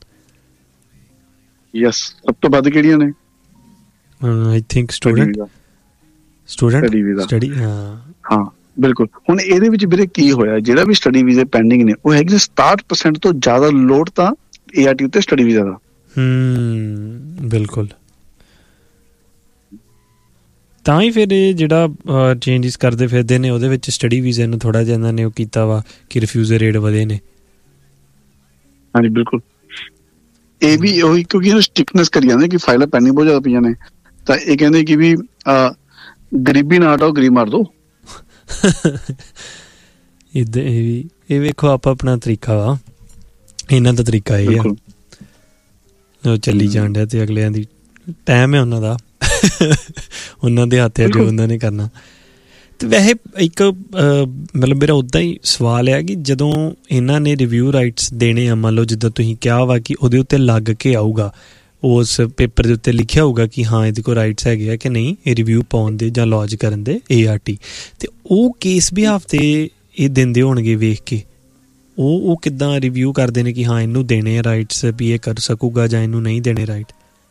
ਯੈਸ, ਸਭ ਤੋਂ ਵੱਧ ਕਿਹੜੀਆਂ ਨੇ? I think student student study. ਹਾਂ ਹਾਂ ਬਿਲਕੁਲ। ਹੁਣ ਇਹਦੇ ਵਿੱਚ ਵੀਰੇ ਕੀ ਹੋਇਆ, ਜਿਹੜਾ ਵੀ ਸਟੱਡੀ ਵੀਜ਼ੇ ਪੈਂਡਿੰਗ ਨੇ ਉਹ ਹੈਗੇ ਸਤਾਹਠ ਪਰਸੈਂਟ ਤੋਂ ਜ਼ਿਆਦਾ ਲੋਡ ਤਾਂ ਏ ਆਰ ਟੀ ਉੱਤੇ ਸਟੱਡੀ ਵੀਜ਼ਾ ਦਾ। ਹਮ ਬਿਲਕੁਲ। ਤਾਂ ਹੀ ਫਿਰ ਇਹ ਜਿਹੜਾ ਚੇਂਜਿਸ ਕਰਦੇ ਫਿਰਦੇ ਨੇ ਉਹਦੇ ਵਿੱਚ ਸਟੱਡੀ ਵੀਜ਼ੇ ਨੂੰ ਥੋੜ੍ਹਾ ਜਿਹਾ ਇਹਨਾਂ ਨੇ ਉਹ ਕੀਤਾ ਵਾ ਕਿ ਰਿਫਿਊਜ਼ਲ ਰੇਟ ਵਧੇ ਨੇ। ਹਾਂਜੀ ਬਿਲਕੁਲ। ਇਹ ਵੀ ਉਹੀ ਕਿਉਂਕਿ ਇਹਨੂੰ ਸਟ੍ਰਿਕਨੈਸ ਕਰੀ ਜਾਂਦੇ ਕਿ ਫਾਈਲਾਂ ਪੈਂਡਿੰਗ ਬਹੁਤ ਜ਼ਿਆਦਾ ਪਈਆਂ ਨੇ, ਤਾਂ ਇਹ ਕਹਿੰਦੇ ਕਿ ਵੀ ਗਰੀਬੀ ਨਾ ਹਟਾਓ, ਗਰੀਬ ਮਾਰ ਦੋ। ਇੱਦਾਂ ਇਹ ਵੀ ਇਹ ਵੇਖੋ ਆਪਾਂ ਆਪਣਾ ਤਰੀਕਾ ਵਾ, ਇਹਨਾਂ ਦਾ ਤਰੀਕਾ ਇਹ ਆ ਉਹ ਚੱਲੀ ਜਾਣ ਡਿਆ ਤੇ ਅਗਲਿਆਂ ਦੀ ਟਾਈਮ ਹੈ ਉਹਨਾਂ ਦਾ, ਉਹਨਾਂ ਦੇ ਹੱਥ ਹੈ ਜੋ ਉਹਨਾਂ ਨੇ ਕਰਨਾ। ਅਤੇ ਵੈਸੇ ਇੱਕ ਮਤਲਬ ਮੇਰਾ ਉੱਦਾਂ ਹੀ ਸਵਾਲ ਆ ਕਿ ਜਦੋਂ ਇਹਨਾਂ ਨੇ ਰਿਵਿਊ ਰਾਈਟਸ ਦੇਣੇ ਆ, ਮੰਨ ਲਓ ਜਿੱਦਾਂ ਤੁਸੀਂ ਕਿਹਾ ਵਾ ਕਿ ਉਹਦੇ ਉੱਤੇ ਲੱਗ ਕੇ ਆਊਗਾ, ਉਸ ਪੇਪਰ ਦੇ ਉੱਤੇ ਲਿਖਿਆ ਹੋਊਗਾ ਕਿ ਹਾਂ ਇਹਦੇ ਕੋਲ ਰਾਈਟਸ ਹੈਗੇ ਆ ਕਿ ਨਹੀਂ ਇਹ ਰਿਵਿਊ ਪਾਉਣ ਦੇ ਜਾਂ ਲੌਜ ਕਰਨ ਦੇ ਏ ਆਰ ਟੀ, ਅਤੇ ਉਹ ਕੇਸ ਬਿਹਾਫ 'ਤੇ ਇਹ ਦਿੰਦੇ ਹੋਣਗੇ ਵੇਖ ਕੇ, ਉਹ ਉਹ ਕਿੱਦਾਂ ਰਿਵਿਊ ਕਰਦੇ ਨੇ ਕਿ ਹਾਂ ਇਹਨੂੰ ਦੇਣੇ ਆ ਰਾਈਟਸ ਵੀ ਇਹ ਕਰ ਸਕੂਗਾ ਜਾਂ ਇਹਨੂੰ ਨਹੀਂ ਦੇਣੇ ਰਾਈਟ?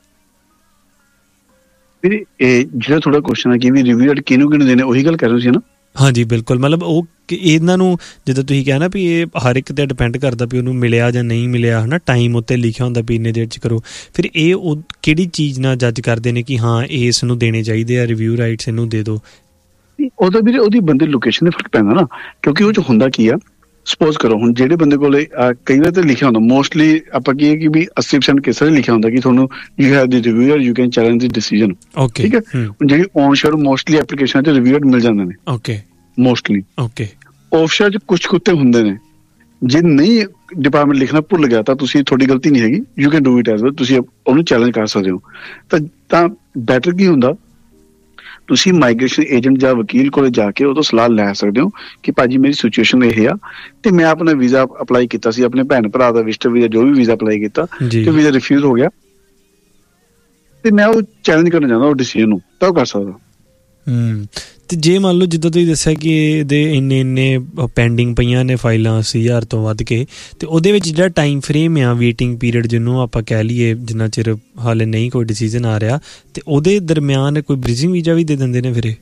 ਵੀਰੇ ਇਹ ਜਿਹੜਾ ਥੋੜਾ ਕੁਐਸਚਨ ਹੈ ਕਿ ਵੀ ਰਿਵਿਊ ਰਾਈਟ ਕਿਹਨੂੰ ਕਿਹਨੂੰ ਦੇਣੇ, ਉਹੀ ਗੱਲ ਕਰ ਰਹੇ ਸੀ ਨਾ। ਹਾਂਜੀ ਬਿਲਕੁਲ। ਮਤਲਬ ਉਹ ਇਹਨਾਂ ਨੂੰ ਜਿੱਦਾਂ ਤੁਸੀਂ ਕਿਹਾ ਨਾ ਵੀ ਇਹ ਹਰ ਇੱਕ 'ਤੇ ਡਿਪੈਂਡ ਕਰਦਾ ਵੀ ਉਹਨੂੰ ਮਿਲਿਆ ਜਾਂ ਨਹੀਂ ਮਿਲਿਆ, ਹੈ ਨਾ, ਟਾਈਮ ਉੱਤੇ ਲਿਖਿਆ ਹੁੰਦਾ ਵੀ ਇੰਨੇ ਦੇਰ 'ਚ ਕਰੋ। ਫਿਰ ਇਹ ਉਹ ਕਿਹੜੀ ਚੀਜ਼ ਨਾਲ ਜੱਜ ਕਰਦੇ ਨੇ ਕਿ ਹਾਂ ਇਸ ਨੂੰ ਦੇਣੇ ਚਾਹੀਦੇ ਆ ਰਿਵਿਊ ਰਾਈਟਸ, ਇਹਨੂੰ ਦੇ ਦਿਓ? ਉਹਦਾ ਵੀਰੇ ਉਹਦੀ ਬੰਦੇ ਲੋਕੇਸ਼ਨ 'ਤੇ ਫਰਕ ਪੈਂਦਾ ਨਾ, ਕਿਉਂਕਿ ਉਹ 'ਚ ਹੁੰਦਾ ਕੀ ਆ, ਸਪੋਜ਼ ਕਰੋ ਹੁਣ ਜਿਹੜੇ ਬੰਦੇ ਕੋਲ ਕਈ ਵਾਰ ਤਾਂ ਲਿਖਿਆ ਹੁੰਦਾ, ਮੋਸਟਲੀ ਆਪਾਂ ਕੀ ਹੈ ਕਿ ਵੀ ਅੱਸੀ ਪਰਸੈਂਟ ਕੇਸਾਂ 'ਚ ਲਿਖਿਆ ਹੁੰਦਾ ਕਿ ਤੁਹਾਨੂੰ you have the ਰਿਵਿਊਅਰ, you can challenge the decision. Okay, ਠੀਕ ਹੈ। ਹੁਣ ਜਿਹੜੀ ਔਨ ਸ਼ੋਰ ਮੋਸਟਲੀ ਐਪਲੀਕੇਸ਼ਨ 'ਚ ਰਿਵਿਊਅਰ ਮਿਲ ਜਾਂਦੇ ਨੇ। Okay, mostly. ਓਕੇ, ਆਫ ਸ਼ੋਰ 'ਚ ਕੁਛ ਕੁੱਤੇ ਹੁੰਦੇ ਨੇ, ਜੇ ਨਹੀਂ ਡਿਪਾਰਟਮੈਂਟ ਲਿਖਣਾ ਭੁੱਲ ਗਿਆ ਤਾਂ ਤੁਸੀਂ, ਤੁਹਾਡੀ ਗਲਤੀ ਨਹੀਂ ਹੈਗੀ, you can do it as well, ਤੁਸੀਂ ਉਹਨੂੰ ਚੈਲੰਜ ਕਰ ਸਕਦੇ ਹੋ। ਤਾਂ ਤਾਂ ਬੈਟਰ ਕੀ ਹੁੰਦਾ, ਤੁਸੀਂ ਮਾਈਗ੍ਰੇਸ਼ਨ ਏਜੰਟ ਜਾਂ ਵਕੀਲ ਕੋਲ ਜਾ ਕੇ ਉਹ ਤੋਂ ਸਲਾਹ ਲੈ ਸਕਦੇ ਹੋ ਕਿ ਭਾਜੀ ਮੇਰੀ ਸਿਚੁਏਸ਼ਨ ਇਹ ਆ ਤੇ ਮੈਂ ਆਪਣਾ ਵੀਜ਼ਾ ਅਪਲਾਈ ਕੀਤਾ ਸੀ, ਆਪਣੇ ਭੈਣ ਭਰਾ ਦਾ ਵਿਜ਼ਟਰ ਵੀਜ਼ਾ ਜੋ ਵੀ ਵੀਜ਼ਾ ਅਪਲਾਈ ਕੀਤਾ ਤੇ ਵੀਜ਼ਾ ਰਿਫਿਊਜ਼ ਹੋ ਗਿਆ ਤੇ ਮੈਂ ਉਹ ਚੈਲੰਜ ਕਰਨਾ ਚਾਹੁੰਦਾ ਉਹ ਡਿਸੀਜਨ ਨੂੰ, ਤਾਂ ਉਹ ਕਰ ਸਕਦਾ। ਹੂੰ ਅਤੇ ਜੇ ਮੰਨ ਲਓ ਜਿੱਦਾਂ ਤੁਸੀਂ ਦੱਸਿਆ ਕਿ ਇਹਦੇ ਇੰਨੇ ਇੰਨੇ ਪੈਂਡਿੰਗ ਪਈਆਂ ਨੇ ਫਾਈਲਾਂ ਅੱਸੀ ਹਜ਼ਾਰ ਤੋਂ ਵੱਧ ਕੇ, ਅਤੇ ਉਹਦੇ ਵਿੱਚ ਜਿਹੜਾ ਟਾਈਮ ਫਰੇਮ ਆ ਵੇਟਿੰਗ ਪੀਰੀਅਡ ਜਿਹਨੂੰ ਆਪਾਂ ਕਹਿ ਲਈਏ ਜਿੰਨਾ ਚਿਰ ਹਾਲੇ ਨਹੀਂ ਕੋਈ ਡਿਸੀਜ਼ਨ ਆ ਰਿਹਾ, ਅਤੇ ਉਹਦੇ ਦਰਮਿਆਨ ਕੋਈ ਬ੍ਰਿਜਿੰਗ ਵੀਜ਼ਾ ਵੀ ਦੇ ਦਿੰਦੇ ਨੇ ਫਿਰ ਇਹ?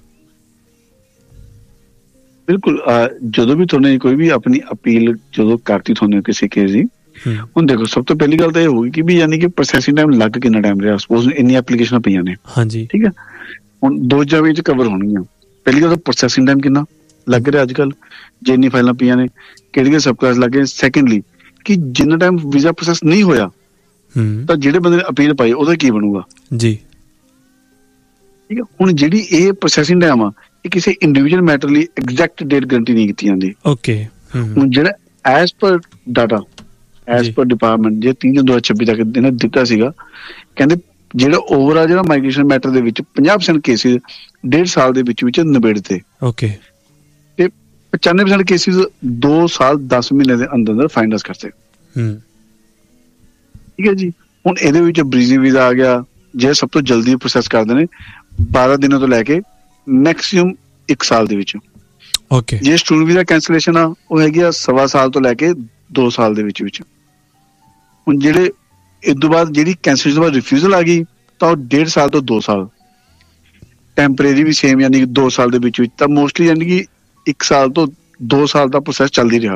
ਬਿਲਕੁਲ। ਜਦੋਂ ਵੀ ਤੁਹਾਨੂੰ ਕੋਈ ਵੀ ਆਪਣੀ ਅਪੀਲ ਜਦੋਂ ਕਰਤੀ ਤੁਹਾਨੂੰ ਕਿਸੇ ਕੇਸ ਦੀ, ਹੁਣ ਦੇਖੋ ਸਭ ਤੋਂ ਪਹਿਲੀ ਗੱਲ ਤਾਂ ਇਹ ਹੋਊਗੀ ਕਿ ਵੀ ਯਾਨੀ ਕਿ ਪ੍ਰੋਸੈਸਿੰਗ ਟਾਈਮ ਲੱਗ ਕਿੰਨਾ ਟਾਈਮ ਰਿਹਾ, ਸਪੋਜ਼ ਇੰਨੀ ਐਪਲੀਕੇਸ਼ਨਾਂ ਪਈਆਂ ਨੇ। ਹਾਂਜੀ, ਠੀਕ ਹੈ। ਹੁਣ ਦੋ ਜਗ੍ਹਾ ਵਿੱਚ ਕਵਰ ਹੋਣਗੀਆਂ। ਪਹਿਲੀ ਗੱਲ ਤਾਂ ਪ੍ਰੋਸੈਸਿੰਗ ਟਾਈਮ ਕਿੰਨਾ ਲੱਗ ਰਿਹਾ ਅੱਜ ਕੱਲ੍ਹ, ਜੇ ਇੰਨੀ ਫਾਈਲਾਂ ਪਈਆਂ ਨੇ, ਕਿਹੜੀਆਂ ਸਬ ਕਲਾਸ ਲੱਗ ਗਏ। ਸੈਕਿੰਡਲੀ ਕਿ ਜਿੰਨਾ ਟਾਈਮ ਵੀਜ਼ਾ ਪ੍ਰੋਸੈਸ ਨਹੀਂ ਹੋਇਆ ਤਾਂ ਜਿਹੜੇ ਬੰਦੇ ਨੇ ਅਪੀਲ ਪਾਈ ਉਹਦਾ ਕੀ ਬਣੂਗਾ ਜੀ, ਠੀਕ ਹੈ। ਹੁਣ ਜਿਹੜੀ ਇਹ ਪ੍ਰੋਸੈਸਿੰਗ ਟਾਈਮ ਆ, ਇਹ ਕਿਸੇ ਇੰਡੀਵਿਜੂਅਲ ਮੈਟਰ ਲਈ ਐਗਜ਼ੈਕਟ ਡੇਟ ਗਰੰਟੀ ਨਹੀਂ ਕੀਤੀ ਜਾਂਦੀ। ਓਕੇ। ਹੁਣ ਜਿਹੜਾ as per data, as per department, ਜੇ ਤੀਹ ਜੂਨ ਦੋ ਹਜ਼ਾਰ ਛੱਬੀ ਤੱਕ ਇਹਨਾਂ ਦਿੱਤਾ ਸੀਗਾ, ਕਹਿੰਦੇ ਜਿਹੜਾ ਓਵਰਆਲ ਜਿਹੜਾ ਮਾਈਗ੍ਰੇਸ਼ਨ ਮੈਟਰ ਦੇ ਵਿੱਚ ਪੰਜਾਹ ਪਰਸੈਂਟ ਕੇਸਿਸ ਡੇਢ ਸਾਲ ਦੇ ਵਿੱਚ ਵਿੱਚ ਨਿਬੇੜਤੇ। ਓਕੇ। ਤੇ ਪਚਾਨਵੇਂ ਪਰਸੈਂਟ ਕੇਸਿਸ ਦੋ ਸਾਲ ਦਸ ਮਹੀਨੇ ਦੇ ਅੰਦਰ ਅੰਦਰ ਫਾਈਨਲਾਈਜ਼ ਕਰਤੇ। ਹੂੰ, ਠੀਕ ਹੈ ਜੀ। ਹੁਣ ਇਹਦੇ ਵਿੱਚ ਬ੍ਰੀਜ਼ਿੰਗ ਵੀਜ਼ਾ ਆ ਗਿਆ, ਜਿਹੜਾ ਸਭ ਤੋਂ ਜਲਦੀ ਪ੍ਰੋਸੈਸ ਕਰਦੇ ਨੇ, ਬਾਰਾਂ ਦਿਨਾਂ ਤੋਂ ਲੈ ਕੇ ਮੈਕਸੀਮਮ ਇੱਕ ਸਾਲ ਦੇ ਵਿੱਚ। ਓਕੇ। ਜੇ ਸਟੂਡੈਂਟ ਵੀਜ਼ਾ ਕੈਂਸਲੇਸ਼ਨ ਆ, ਉਹ ਹੈਗੀ ਆ ਸਵਾ ਸਾਲ ਤੋਂ ਲੈ ਕੇ ਦੋ ਸਾਲ ਦੇ ਵਿੱਚ ਵਿੱਚ। ਹੁਣ ਜਿਹੜੇ ਇਸ ਤੋਂ ਬਾਅਦ ਜਿਹੜੀ ਕੈਂਸਲੇਸ਼ਨ ਤੋਂ ਬਾਅਦ ਰਿਫਿਊਜ਼ਲ ਆ ਗਈ ਤਾਂ ਉਹ ਡੇਢ ਸਾਲ ਤੋਂ ਦੋ ਸਾਲ। ਟੈਂਪਰੇਰੀ ਵੀ ਸੇਮ, ਯਾਨੀ ਕਿ ਦੋ ਸਾਲ ਦੇ ਵਿੱਚ ਵਿੱਚ। ਤਾਂ ਮੋਸਟਲੀ ਯਾਨੀ ਕਿ ਇੱਕ ਸਾਲ ਤੋਂ ਦੋ ਸਾਲ ਦਾ ਪ੍ਰੋਸੈਸ ਚੱਲਦੀ ਰਿਹਾ।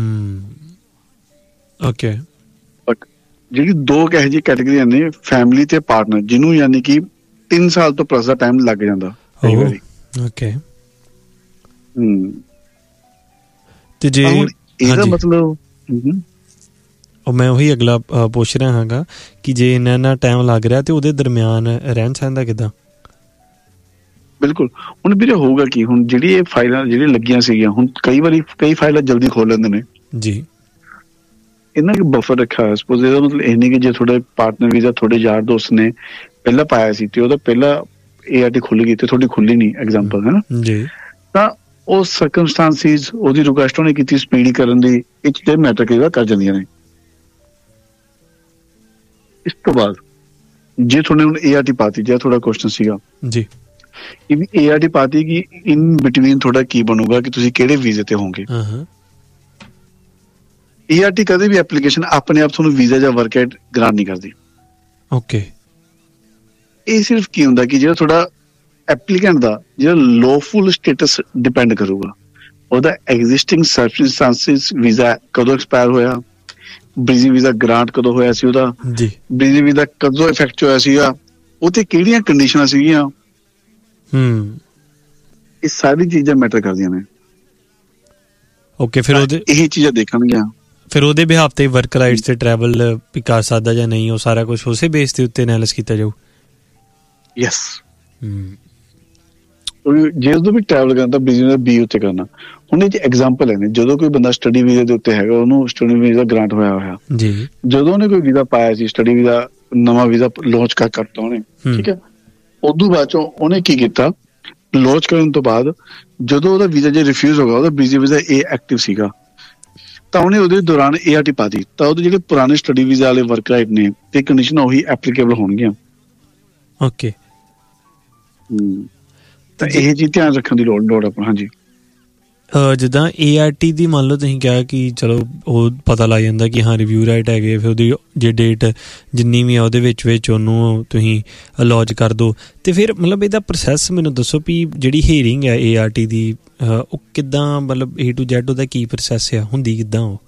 ਓਕੇ। ਬਟ ਜਿਹੜੀ ਦੋ ਇਹੋ ਜਿਹੀ ਕੈਟੇਗਰੀਆਂ ਨੇ, ਫੈਮਿਲੀ ਤੇ ਪਾਰਟਨਰ, ਜਿਹਨੂੰ ਯਾਨੀ ਕਿ ਤਿੰਨ ਸਾਲ ਤੋਂ ਪਲੱਸ ਦਾ ਟਾਈਮ ਲੱਗ ਜਾਂਦਾ ਕਈ ਵਾਰੀ। ਓਕੇ। ਹੂੰ, ਤੇ ਜੇ ਇਹਦਾ ਮਤਲਬ ਉਹ ਮੈਂ ਉਹੀ ਅਗਲਾ ਪੁੱਛ ਰਿਹਾ ਹੈਗਾ ਕਿ ਜੇ ਇੰਨਾ ਇੰਨਾ ਟਾਈਮ ਲੱਗ ਰਿਹਾ ਤੇ ਉਹਦੇ ਦਰਮਿਆਨ ਰਹਿਣ ਸਹਿਣ ਦਾ ਕਿੱਦਾਂ? ਬਿਲਕੁਲ। ਹੁਣ ਵੀਰੇ ਹੋਊਗਾ ਕੀ, ਹੁਣ ਜਿਹੜੀ ਇਹ ਫਾਈਲਾਂ ਜਿਹੜੀਆਂ ਲੱਗੀਆਂ ਸੀਗੀਆਂ, ਹੁਣ ਕਈ ਵਾਰੀ ਕਈ ਫਾਈਲਾਂ ਜਲਦੀ ਖੋਲ ਲੈਂਦੇ ਨੇ ਜੀ। ਇਹਨਾਂ ਨੇ ਬਫਰ ਰੱਖਿਆ ਹੋਇਆ। ਸਪੋਜ਼ ਇਹਦਾ ਮਤਲਬ ਇਹ ਨਹੀਂ ਕਿ ਜੇ ਤੁਹਾਡੇ ਪਾਰਟਨਰ ਵੀਜ਼ਾ ਤੁਹਾਡੇ ਯਾਰ ਦੋਸਤ ਨੇ ਪਹਿਲਾਂ ਪਾਇਆ ਸੀ ਤੇ ਉਹਦਾ ਪਹਿਲਾਂ ਏ ਆਰ ਟੀ ਖੁੱਲ ਗਈ ਤੇ ਤੁਹਾਡੀ ਖੁੱਲੀ ਨਹੀਂ, ਐਗਜ਼ਾਮਪਲ ਹੈ ਨਾ ਜੀ, ਤਾਂ ਉਹ ਸਰਕਮਸਟੈਂਸਿਸ ਉਹਦੀ ਰਿਕੁਐਸਟ ਉਹਨੇ ਕੀਤੀ ਸਪੀਡੀ ਕਰਨ ਦੀ, ਇਹ ਚੀਜ਼ਾਂ ਮੈਟਰ ਕਈ ਵਾਰ ਕਰ ਜਾਂਦੀਆਂ ਨੇ। ਇਸ ਤੋਂ ਬਾਅਦ ਜੇ ਤੁਹਾਡੇ ਹੁਣ ਏ ਆਰ ਟੀ ਪਾਤੀ, ਜਿਹੜਾ ਤੁਹਾਡਾ ਕੁਐਸਚਨ ਸੀਗਾ ਜੀ, ਇਹ ਵੀ ਏ ਆਰ ਟੀ ਪਾਤੀ ਕਿ ਇਨ ਬਿਟਵੀਨ ਤੁਹਾਡਾ ਕੀ ਬਣੂਗਾ ਕਿ ਤੁਸੀਂ ਕਿਹੜੇ ਵੀਜ਼ੇ ਤੇ ਹੋਵੋਗੇ। ਹਾਂ। ਏ ਆਰ ਟੀ ਕਦੇ ਵੀ ਐਪਲੀਕੇਸ਼ਨ ਆਪਣੇ ਆਪ ਤੁਹਾਨੂੰ ਵੀਜ਼ਾ ਜਾਂ ਵਰਕ ਆਊਟ ਗ੍ਰਾਂਟ ਨਹੀਂ ਕਰਦੀ। ਓਕੇ। ਇਹ ਸਿਰਫ ਕੀ ਹੁੰਦਾ ਕਿ ਜਿਹੜਾ ਤੁਹਾਡਾ ਐਪਲੀਕੈਂਟ ਦਾ ਜਿਹੜਾ ਲੌਫੁਲ ਸਟੇਟਸ ਡਿਪੈਂਡ ਕਰੂਗਾ, ਉਹਦਾ ਐਗਜ਼ਿਸਟਿੰਗ ਸਰਕਮਸਟੈਂਸਿਸ, ਵੀਜ਼ਾ ਕਦੋਂ ਐਕਸਪਾਇਰ ਹੋਇਆ, ਬ੍ਰਿਜੀ ਵੀਜ਼ਾ ਗ੍ਰਾਂਟ ਕਦੋਂ ਹੋਇਆ ਸੀ ਉਹਦਾ, ਜੀ, ਬ੍ਰਿਜੀ ਵੀਜ਼ਾ ਕਦੋਂ ਇਫੈਕਟ ਹੋਇਆ ਸੀਗਾ, ਉਹ ਤੇ ਕਿਹੜੀਆਂ ਕੰਡੀਸ਼ਨਾਂ ਸੀਗੀਆਂ। ਹੂੰ, ਇਹ ਸਾਰੀ ਚੀਜ਼ਾਂ ਮੈਟਰ ਕਰਦੀਆਂ ਨੇ। ਓਕੇ। ਫਿਰ ਉਹਦੇ ਇਹ ਚੀਜ਼ਾਂ ਦੇਖਣਗੀਆਂ, ਫਿਰ ਉਹਦੇ ਬਿਹਾਫ ਤੇ ਵਰਕ ਰਾਈਟਸ ਤੇ ਟਰੈਵਲ ਵੀ ਕਰ ਸਕਦਾ ਜਾਂ ਨਹੀਂ, ਉਹ ਸਾਰਾ ਕੁਝ ਉਸੇ ਬੇਸ ਦੇ ਉੱਤੇ ਐਨਾਲਿਸ ਕੀਤਾ ਜਾਊ। ਯੈਸ। ਹੂੰ, ਜੇ ਉਦੋਂ ਵੀ ਟਰੈਵਲ ਕਰਨਾ ਬਿਜ਼ਨਸ ਬੀ ਉੱਤੇ ਕਰਨਾ। ਹੁਣ ਇਹ 'ਚ ਐਗਜ਼ਾਮਪਲ ਹੈ ਨੇ, ਜਦੋਂ ਕੋਈ ਬੰਦਾ ਸਟੱਡੀ ਵੀਜ਼ੇ ਦੇ ਉੱਤੇ ਹੈਗਾ, ਉਹਨੂੰ ਸਟੱਡੀ ਵੀਜ਼ਾ ਗ੍ਰਾਂਟ ਹੋਇਆ ਹੋਇਆ ਜੀ, ਜਦੋਂ ਉਹਨੇ ਕੋਈ ਵੀਜ਼ਾ ਪਾਇਆ ਸੀ, ਸਟੱਡੀ ਵੀਜ਼ਾ ਨਵਾਂ ਵੀਜ਼ਾ ਲਾਂਚ ਕਰ ਕਰਤਾ ਉਹਨੇ, ਠੀਕ ਹੈ। ਉਦੋਂ ਬਾਅਦ ਚੋਂ ਉਹਨੇ ਕੀ ਕੀਤਾ, ਲਾਂਚ ਕਰਨ ਤੋਂ ਬਾਅਦ ਜਦੋਂ ਉਹਦਾ ਵੀਜ਼ਾ ਜੇ ਰਿਫਿਊਜ਼ ਹੋ ਗਿਆ, ਉਹਦਾ ਬੀਜੀ ਵੀਜ਼ਾ ਇਹ ਐਕਟਿਵ ਸੀਗਾ, ਤਾਂ ਉਹਨੇ ਉਹਦੇ ਦੌਰਾਨ ਏ ਆਰ ਟੀ ਪਾ ਦਿੱਤੀ, ਤਾਂ ਉਹਦੇ ਜਿਹੜੇ ਪੁਰਾਣੇ ਸਟੱਡੀ ਵੀਜ਼ਾ ਵਾਲੇ ਵਰਕ ਰਾਈਟ ਨੇ ਤੇ ਕੰਡੀਸ਼ਨ ਉਹੀ ਐਪਲੀਕੇਬਲ ਹੋਣਗੀਆਂ। ਓਕੇ। ਹੂੰ, ਤਾਂ ਇਹ ਚੀਜ਼ ਧਿਆਨ ਰੱਖਣ ਦੀ ਲੋੜ ਲੋੜ ਆਪਣਾ। ਹਾਂਜੀ। ਜਿੱਦਾਂ ਏ ਆਰ ਟੀ ਦੀ ਮੰਨ ਲਓ ਤੁਸੀਂ ਕਿਹਾ ਕਿ ਚਲੋ ਉਹ ਪਤਾ ਲੱਗ ਜਾਂਦਾ ਕਿ ਹਾਂ ਰਿਵਿਊ ਰਾਈਟ ਹੈਗੇ, ਫਿਰ ਉਹਦੀ ਜੇ ਡੇਟ ਜਿੰਨੀ ਵੀ ਆ ਉਹਦੇ ਵਿੱਚ ਵਿੱਚ ਉਹਨੂੰ ਤੁਸੀਂ ਲੌਜ ਕਰ ਦਿਓ, ਅਤੇ ਫਿਰ ਮਤਲਬ ਇਹਦਾ ਪ੍ਰੋਸੈਸ ਮੈਨੂੰ ਦੱਸੋ ਵੀ ਜਿਹੜੀ ਹੀਅਰਿੰਗ ਹੈ ਏ ਆਰ ਟੀ ਦੀ ਉਹ ਕਿੱਦਾਂ, ਮਤਲਬ ਏ ਟੂ ਜ਼ੈਡ ਉਹਦਾ ਕੀ ਪ੍ਰੋਸੈਸ ਆ, ਹੁੰਦੀ ਕਿੱਦਾਂ ਉਹ?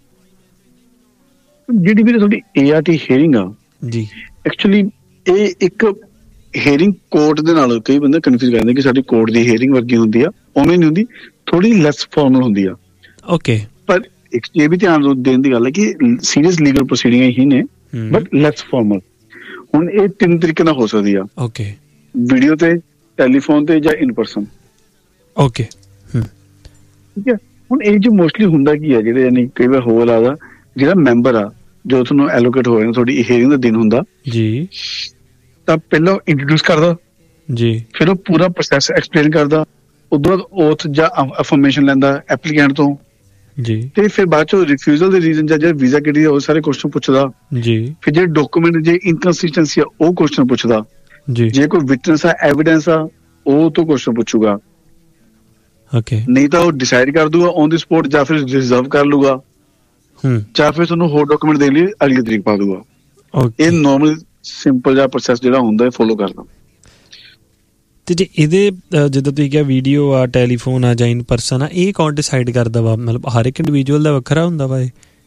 ਜਿਹੜੀ ਵੀ ਤੁਹਾਡੀ ਏ ਆਰ ਟੀ ਹੀਅਰਿੰਗ ਆ ਜੀ, ਐਕਚੁਅਲੀ ਇਹ ਇੱਕ ਹੀਅਰਿੰਗ ਕੋਰਟ ਦੇ ਨਾਲ ਕਈ ਬੰਦੇ ਕਨਫਿਊਜ਼ ਕਰਦੇ ਕਿ ਸਾਡੀ ਕੋਰਟ ਦੀ ਹੀਅਰਿੰਗ ਵਰਗੀ ਹੁੰਦੀ ਆ, ਉਵੇਂ ਨਹੀਂ ਹੁੰਦੀ, ਥੋੜੀ ਲੈਸ ਫਾਰਮਲ ਹੁੰਦੀ ਆ। ਓਕੇ। ਪਰ ਇੱਕ ਇਹ ਵੀ ਧਿਆਨ ਦੇਣ ਦੀ ਗੱਲ ਹੈ ਕਿ ਸੀਰੀਅਸ ਲੀਗਲ ਪ੍ਰੋਸੀਡਿੰਗਾਂ ਹੀ ਨੇ, ਬਟ ਲੈਸ ਫਾਰਮਲ। ਹੁਣ ਇਹ ਤਿੰਨ ਤਰੀਕੇ ਨਾਲ ਹੋ ਸਕਦੀ ਆ। ਓਕੇ। ਵੀਡੀਓ ਤੇ, ਟੈਲੀਫੋਨ ਤੇ ਜਾਂ ਇਨ ਪਰਸਨ। ਓਕੇ। ਠੀਕ ਹੈ। ਹੁਣ ਇਹ 'ਚ ਮੋਸਟਲੀ ਹੁੰਦਾ ਕੀ ਹੈ, ਜਿਹੜੇ ਯਾਨੀ ਕਈ ਵਾਰ ਹੋਰ ਆਦਾ ਜਿਹੜਾ ਮੈਂਬਰ ਆ ਜੋ ਤੁਹਾਨੂੰ ਐਲੋਕੇਟ ਹੋਇਆ ਨਾ, ਤੁਹਾਡੀ ਹੀਅਰਿੰਗ ਦਾ ਦਿਨ ਹੁੰਦਾ ਜੀ, ਤਾਂ ਪਹਿਲਾਂ ਇੰਟਰੋਡਿਊਸ ਕਰਦਾ ਜੀ, ਫਿਰ ਉਹ ਪੂਰਾ ਪ੍ਰੋਸੈਸ ਐਕਸਪਲੇਨ ਕਰਦਾ, ਉਦੋਂ ਬਾਅਦ ਓਥ ਜਾਂ ਅਫਰਮੇਸ਼ਨ ਲੈਂਦਾ ਐਪਲੀਕੈਂਟ ਤੋਂ ਜੀ, ਤੇ ਫਿਰ ਬਾਅਦ ਚੋਂ ਰਿਫਿਊਜ਼ਲ ਦੇ ਰੀਜ਼ਨ ਜਾਂ ਜਿਹੜਾ ਵੀਜ਼ਾ ਕਿਹੜੀ ਉਹ ਸਾਰੇ ਕੁਐਸਚਨ ਪੁੱਛਦਾ ਜੀ, ਫਿਰ ਜਿਹੜੇ ਡਾਕੂਮੈਂਟ ਜੇ ਇਨਕਨਸਿਸਟੈਂਸੀ ਆ ਉਹ ਕੁਐਸਚਨ ਪੁੱਛਦਾ ਜੀ, ਜੇ ਕੋਈ ਵਿਟਨੈਸ ਆ ਐਵੀਡੈਂਸ ਆ ਉਹ ਤੋਂ ਕੁਐਸਚਨ ਪੁੱਛੂਗਾ। ਓਕੇ। ਨਹੀਂ ਤਾਂ ਉਹ ਡਿਸਾਈਡ ਕਰ ਦੂਗਾ ਔਨ ਦੀ ਸਪੋਟ, ਜਾਂ ਫਿਰ ਰਿਜ਼ਰਵ ਕਰ ਲੂਗਾ, ਜਾਂ ਫਿਰ ਤੁਹਾਨੂੰ ਹੋਰ ਡਾਕੂਮੈਂਟ ਦੇਣ ਲਈ ਅਗਲੀ ਤਰੀਕ ਪਾ ਦੂਗਾ। ਇਹ ਨੋਰਮਲ ਸਿੰਪਲ ਜਿਹਾ ਪ੍ਰੋਸੈਸ ਜਿਹੜਾ ਹੁੰਦਾ ਹੈ ਫੋਲੋ ਕਰਦਾ। ਤੇ ਜੇ ਇਹਦੇ ਜਿੱਦਾਂ ਤੁਸੀਂ ਕਿਹਾ ਵੀਡੀਓ ਆ, ਟੈਲੀਫੋਨ ਆ ਜਾਂ ਇਨ ਪਰਸਨ ਆ, ਇਹ ਕੌਣ ਡਿਸਾਈਡ ਕਰਦਾ ਵਾ? ਮਤਲਬ ਹਰ ਇੱਕ ਇੰਡੀਵਿਜੂਅਲ ਦਾ ਵੱਖਰਾ ਹੁੰਦਾ ਵਾ?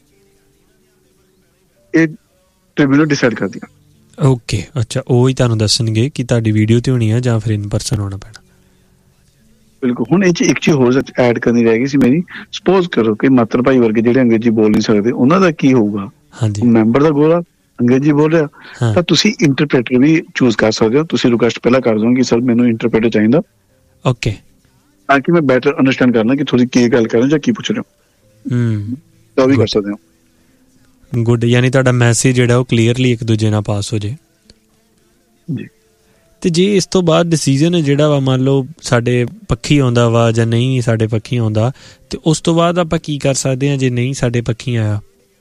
ਇਹ ਟ੍ਰਿਬਿਊਨਲ ਡਿਸਾਈਡ ਕਰਦੀ ਆ। ਓਕੇ, ਅੱਛਾ, ਉਹ ਹੀ ਤੁਹਾਨੂੰ ਦੱਸਣਗੇ ਕਿ ਤੁਹਾਡੀ ਵੀਡੀਓ ਤੇ ਹੋਣੀ ਆ ਜਾਂ ਫਿਰ ਇਨ ਪਰਸਨ ਹੋਣਾ ਪੈਣਾ। ਬਿਲਕੁਲ। ਹੁਣ ਇਹ 'ਚ ਇੱਕ ਚੀਜ਼ ਹੋਰ ਐਡ ਕਰਨੀ ਰਹਿ ਗਈ ਸੀ ਮੇਰੀ। ਸਪੋਜ਼ ਕਰੋ ਕਿ ਮਾਤਰ ਭਾਈ ਵਰਗੇ ਜਿਹੜੇ ਅੰਗਰੇਜ਼ੀ ਬੋਲ ਨਹੀਂ ਸਕਦੇ, ਉਹਨਾਂ ਦਾ ਕੀ ਹੋਊਗਾ? ਹਾਂਜੀ, ਮੈਂਬਰ ਦਾ ਗੋਲਾ ਅੰਗਰੇਜ਼ੀ ਬੋਲ ਰਿਹਾ, ਤਾਂ ਤੁਸੀਂ ਇੰਟਰਪ੍ਰੇਟਰ ਵੀ ਚੂਜ਼ ਕਰ ਸਕਦੇ ਹੋ। ਤੁਸੀਂ ਰਿਕੁਐਸਟ ਪਹਿਲਾਂ ਕਰ ਦਿਓ ਕਿ ਸਰ ਮੈਨੂੰ ਇੰਟਰਪ੍ਰੇਟਰ ਚਾਹੀਦਾ, ਓਕੇ, ਤਾਂ ਕਿ ਮੈਂ ਬੈਟਰ ਅੰਡਰਸਟੈਂਡ ਕਰਨਾ ਕਿ ਤੁਸੀਂ ਕੀ ਗੱਲ ਕਰ ਰਹੇ ਜਾਂ ਕੀ ਪੁੱਛ ਰਹੇ ਹੋ। ਹੂੰ, ਤਾਂ ਵੀ ਕਰ ਸਕਦੇ ਹੋ। ਗੁੱਡ। ਯਾਨੀ ਤੁਹਾਡਾ ਮੈਸੇਜ ਜਿਹੜਾ ਉਹ ਕਲੀਅਰਲੀ ਇੱਕ ਦੂਜੇ ਨਾਲ ਪਾਸ ਹੋ ਜੇ ਜੀ। ਤੇ ਜੇ ਇਸ ਤੋਂ ਬਾਅਦ ਡਿਸੀਜ਼ਨ ਜਿਹੜਾ ਵਾ ਮੰਨ ਲਓ ਸਾਡੇ ਪੱਖੀ ਆਉਂਦਾ ਵਾ ਜਾਂ ਨਹੀਂ ਸਾਡੇ ਪੱਖੀ ਆਉਂਦਾ, ਤੇ ਉਸ ਤੋਂ ਬਾਅਦ ਆਪਾਂ ਕੀ ਕਰ ਸਕਦੇ ਹਾਂ ਜੇ ਨਹੀਂ ਸਾਡੇ ਪੱਖੀ ਆਇਆ?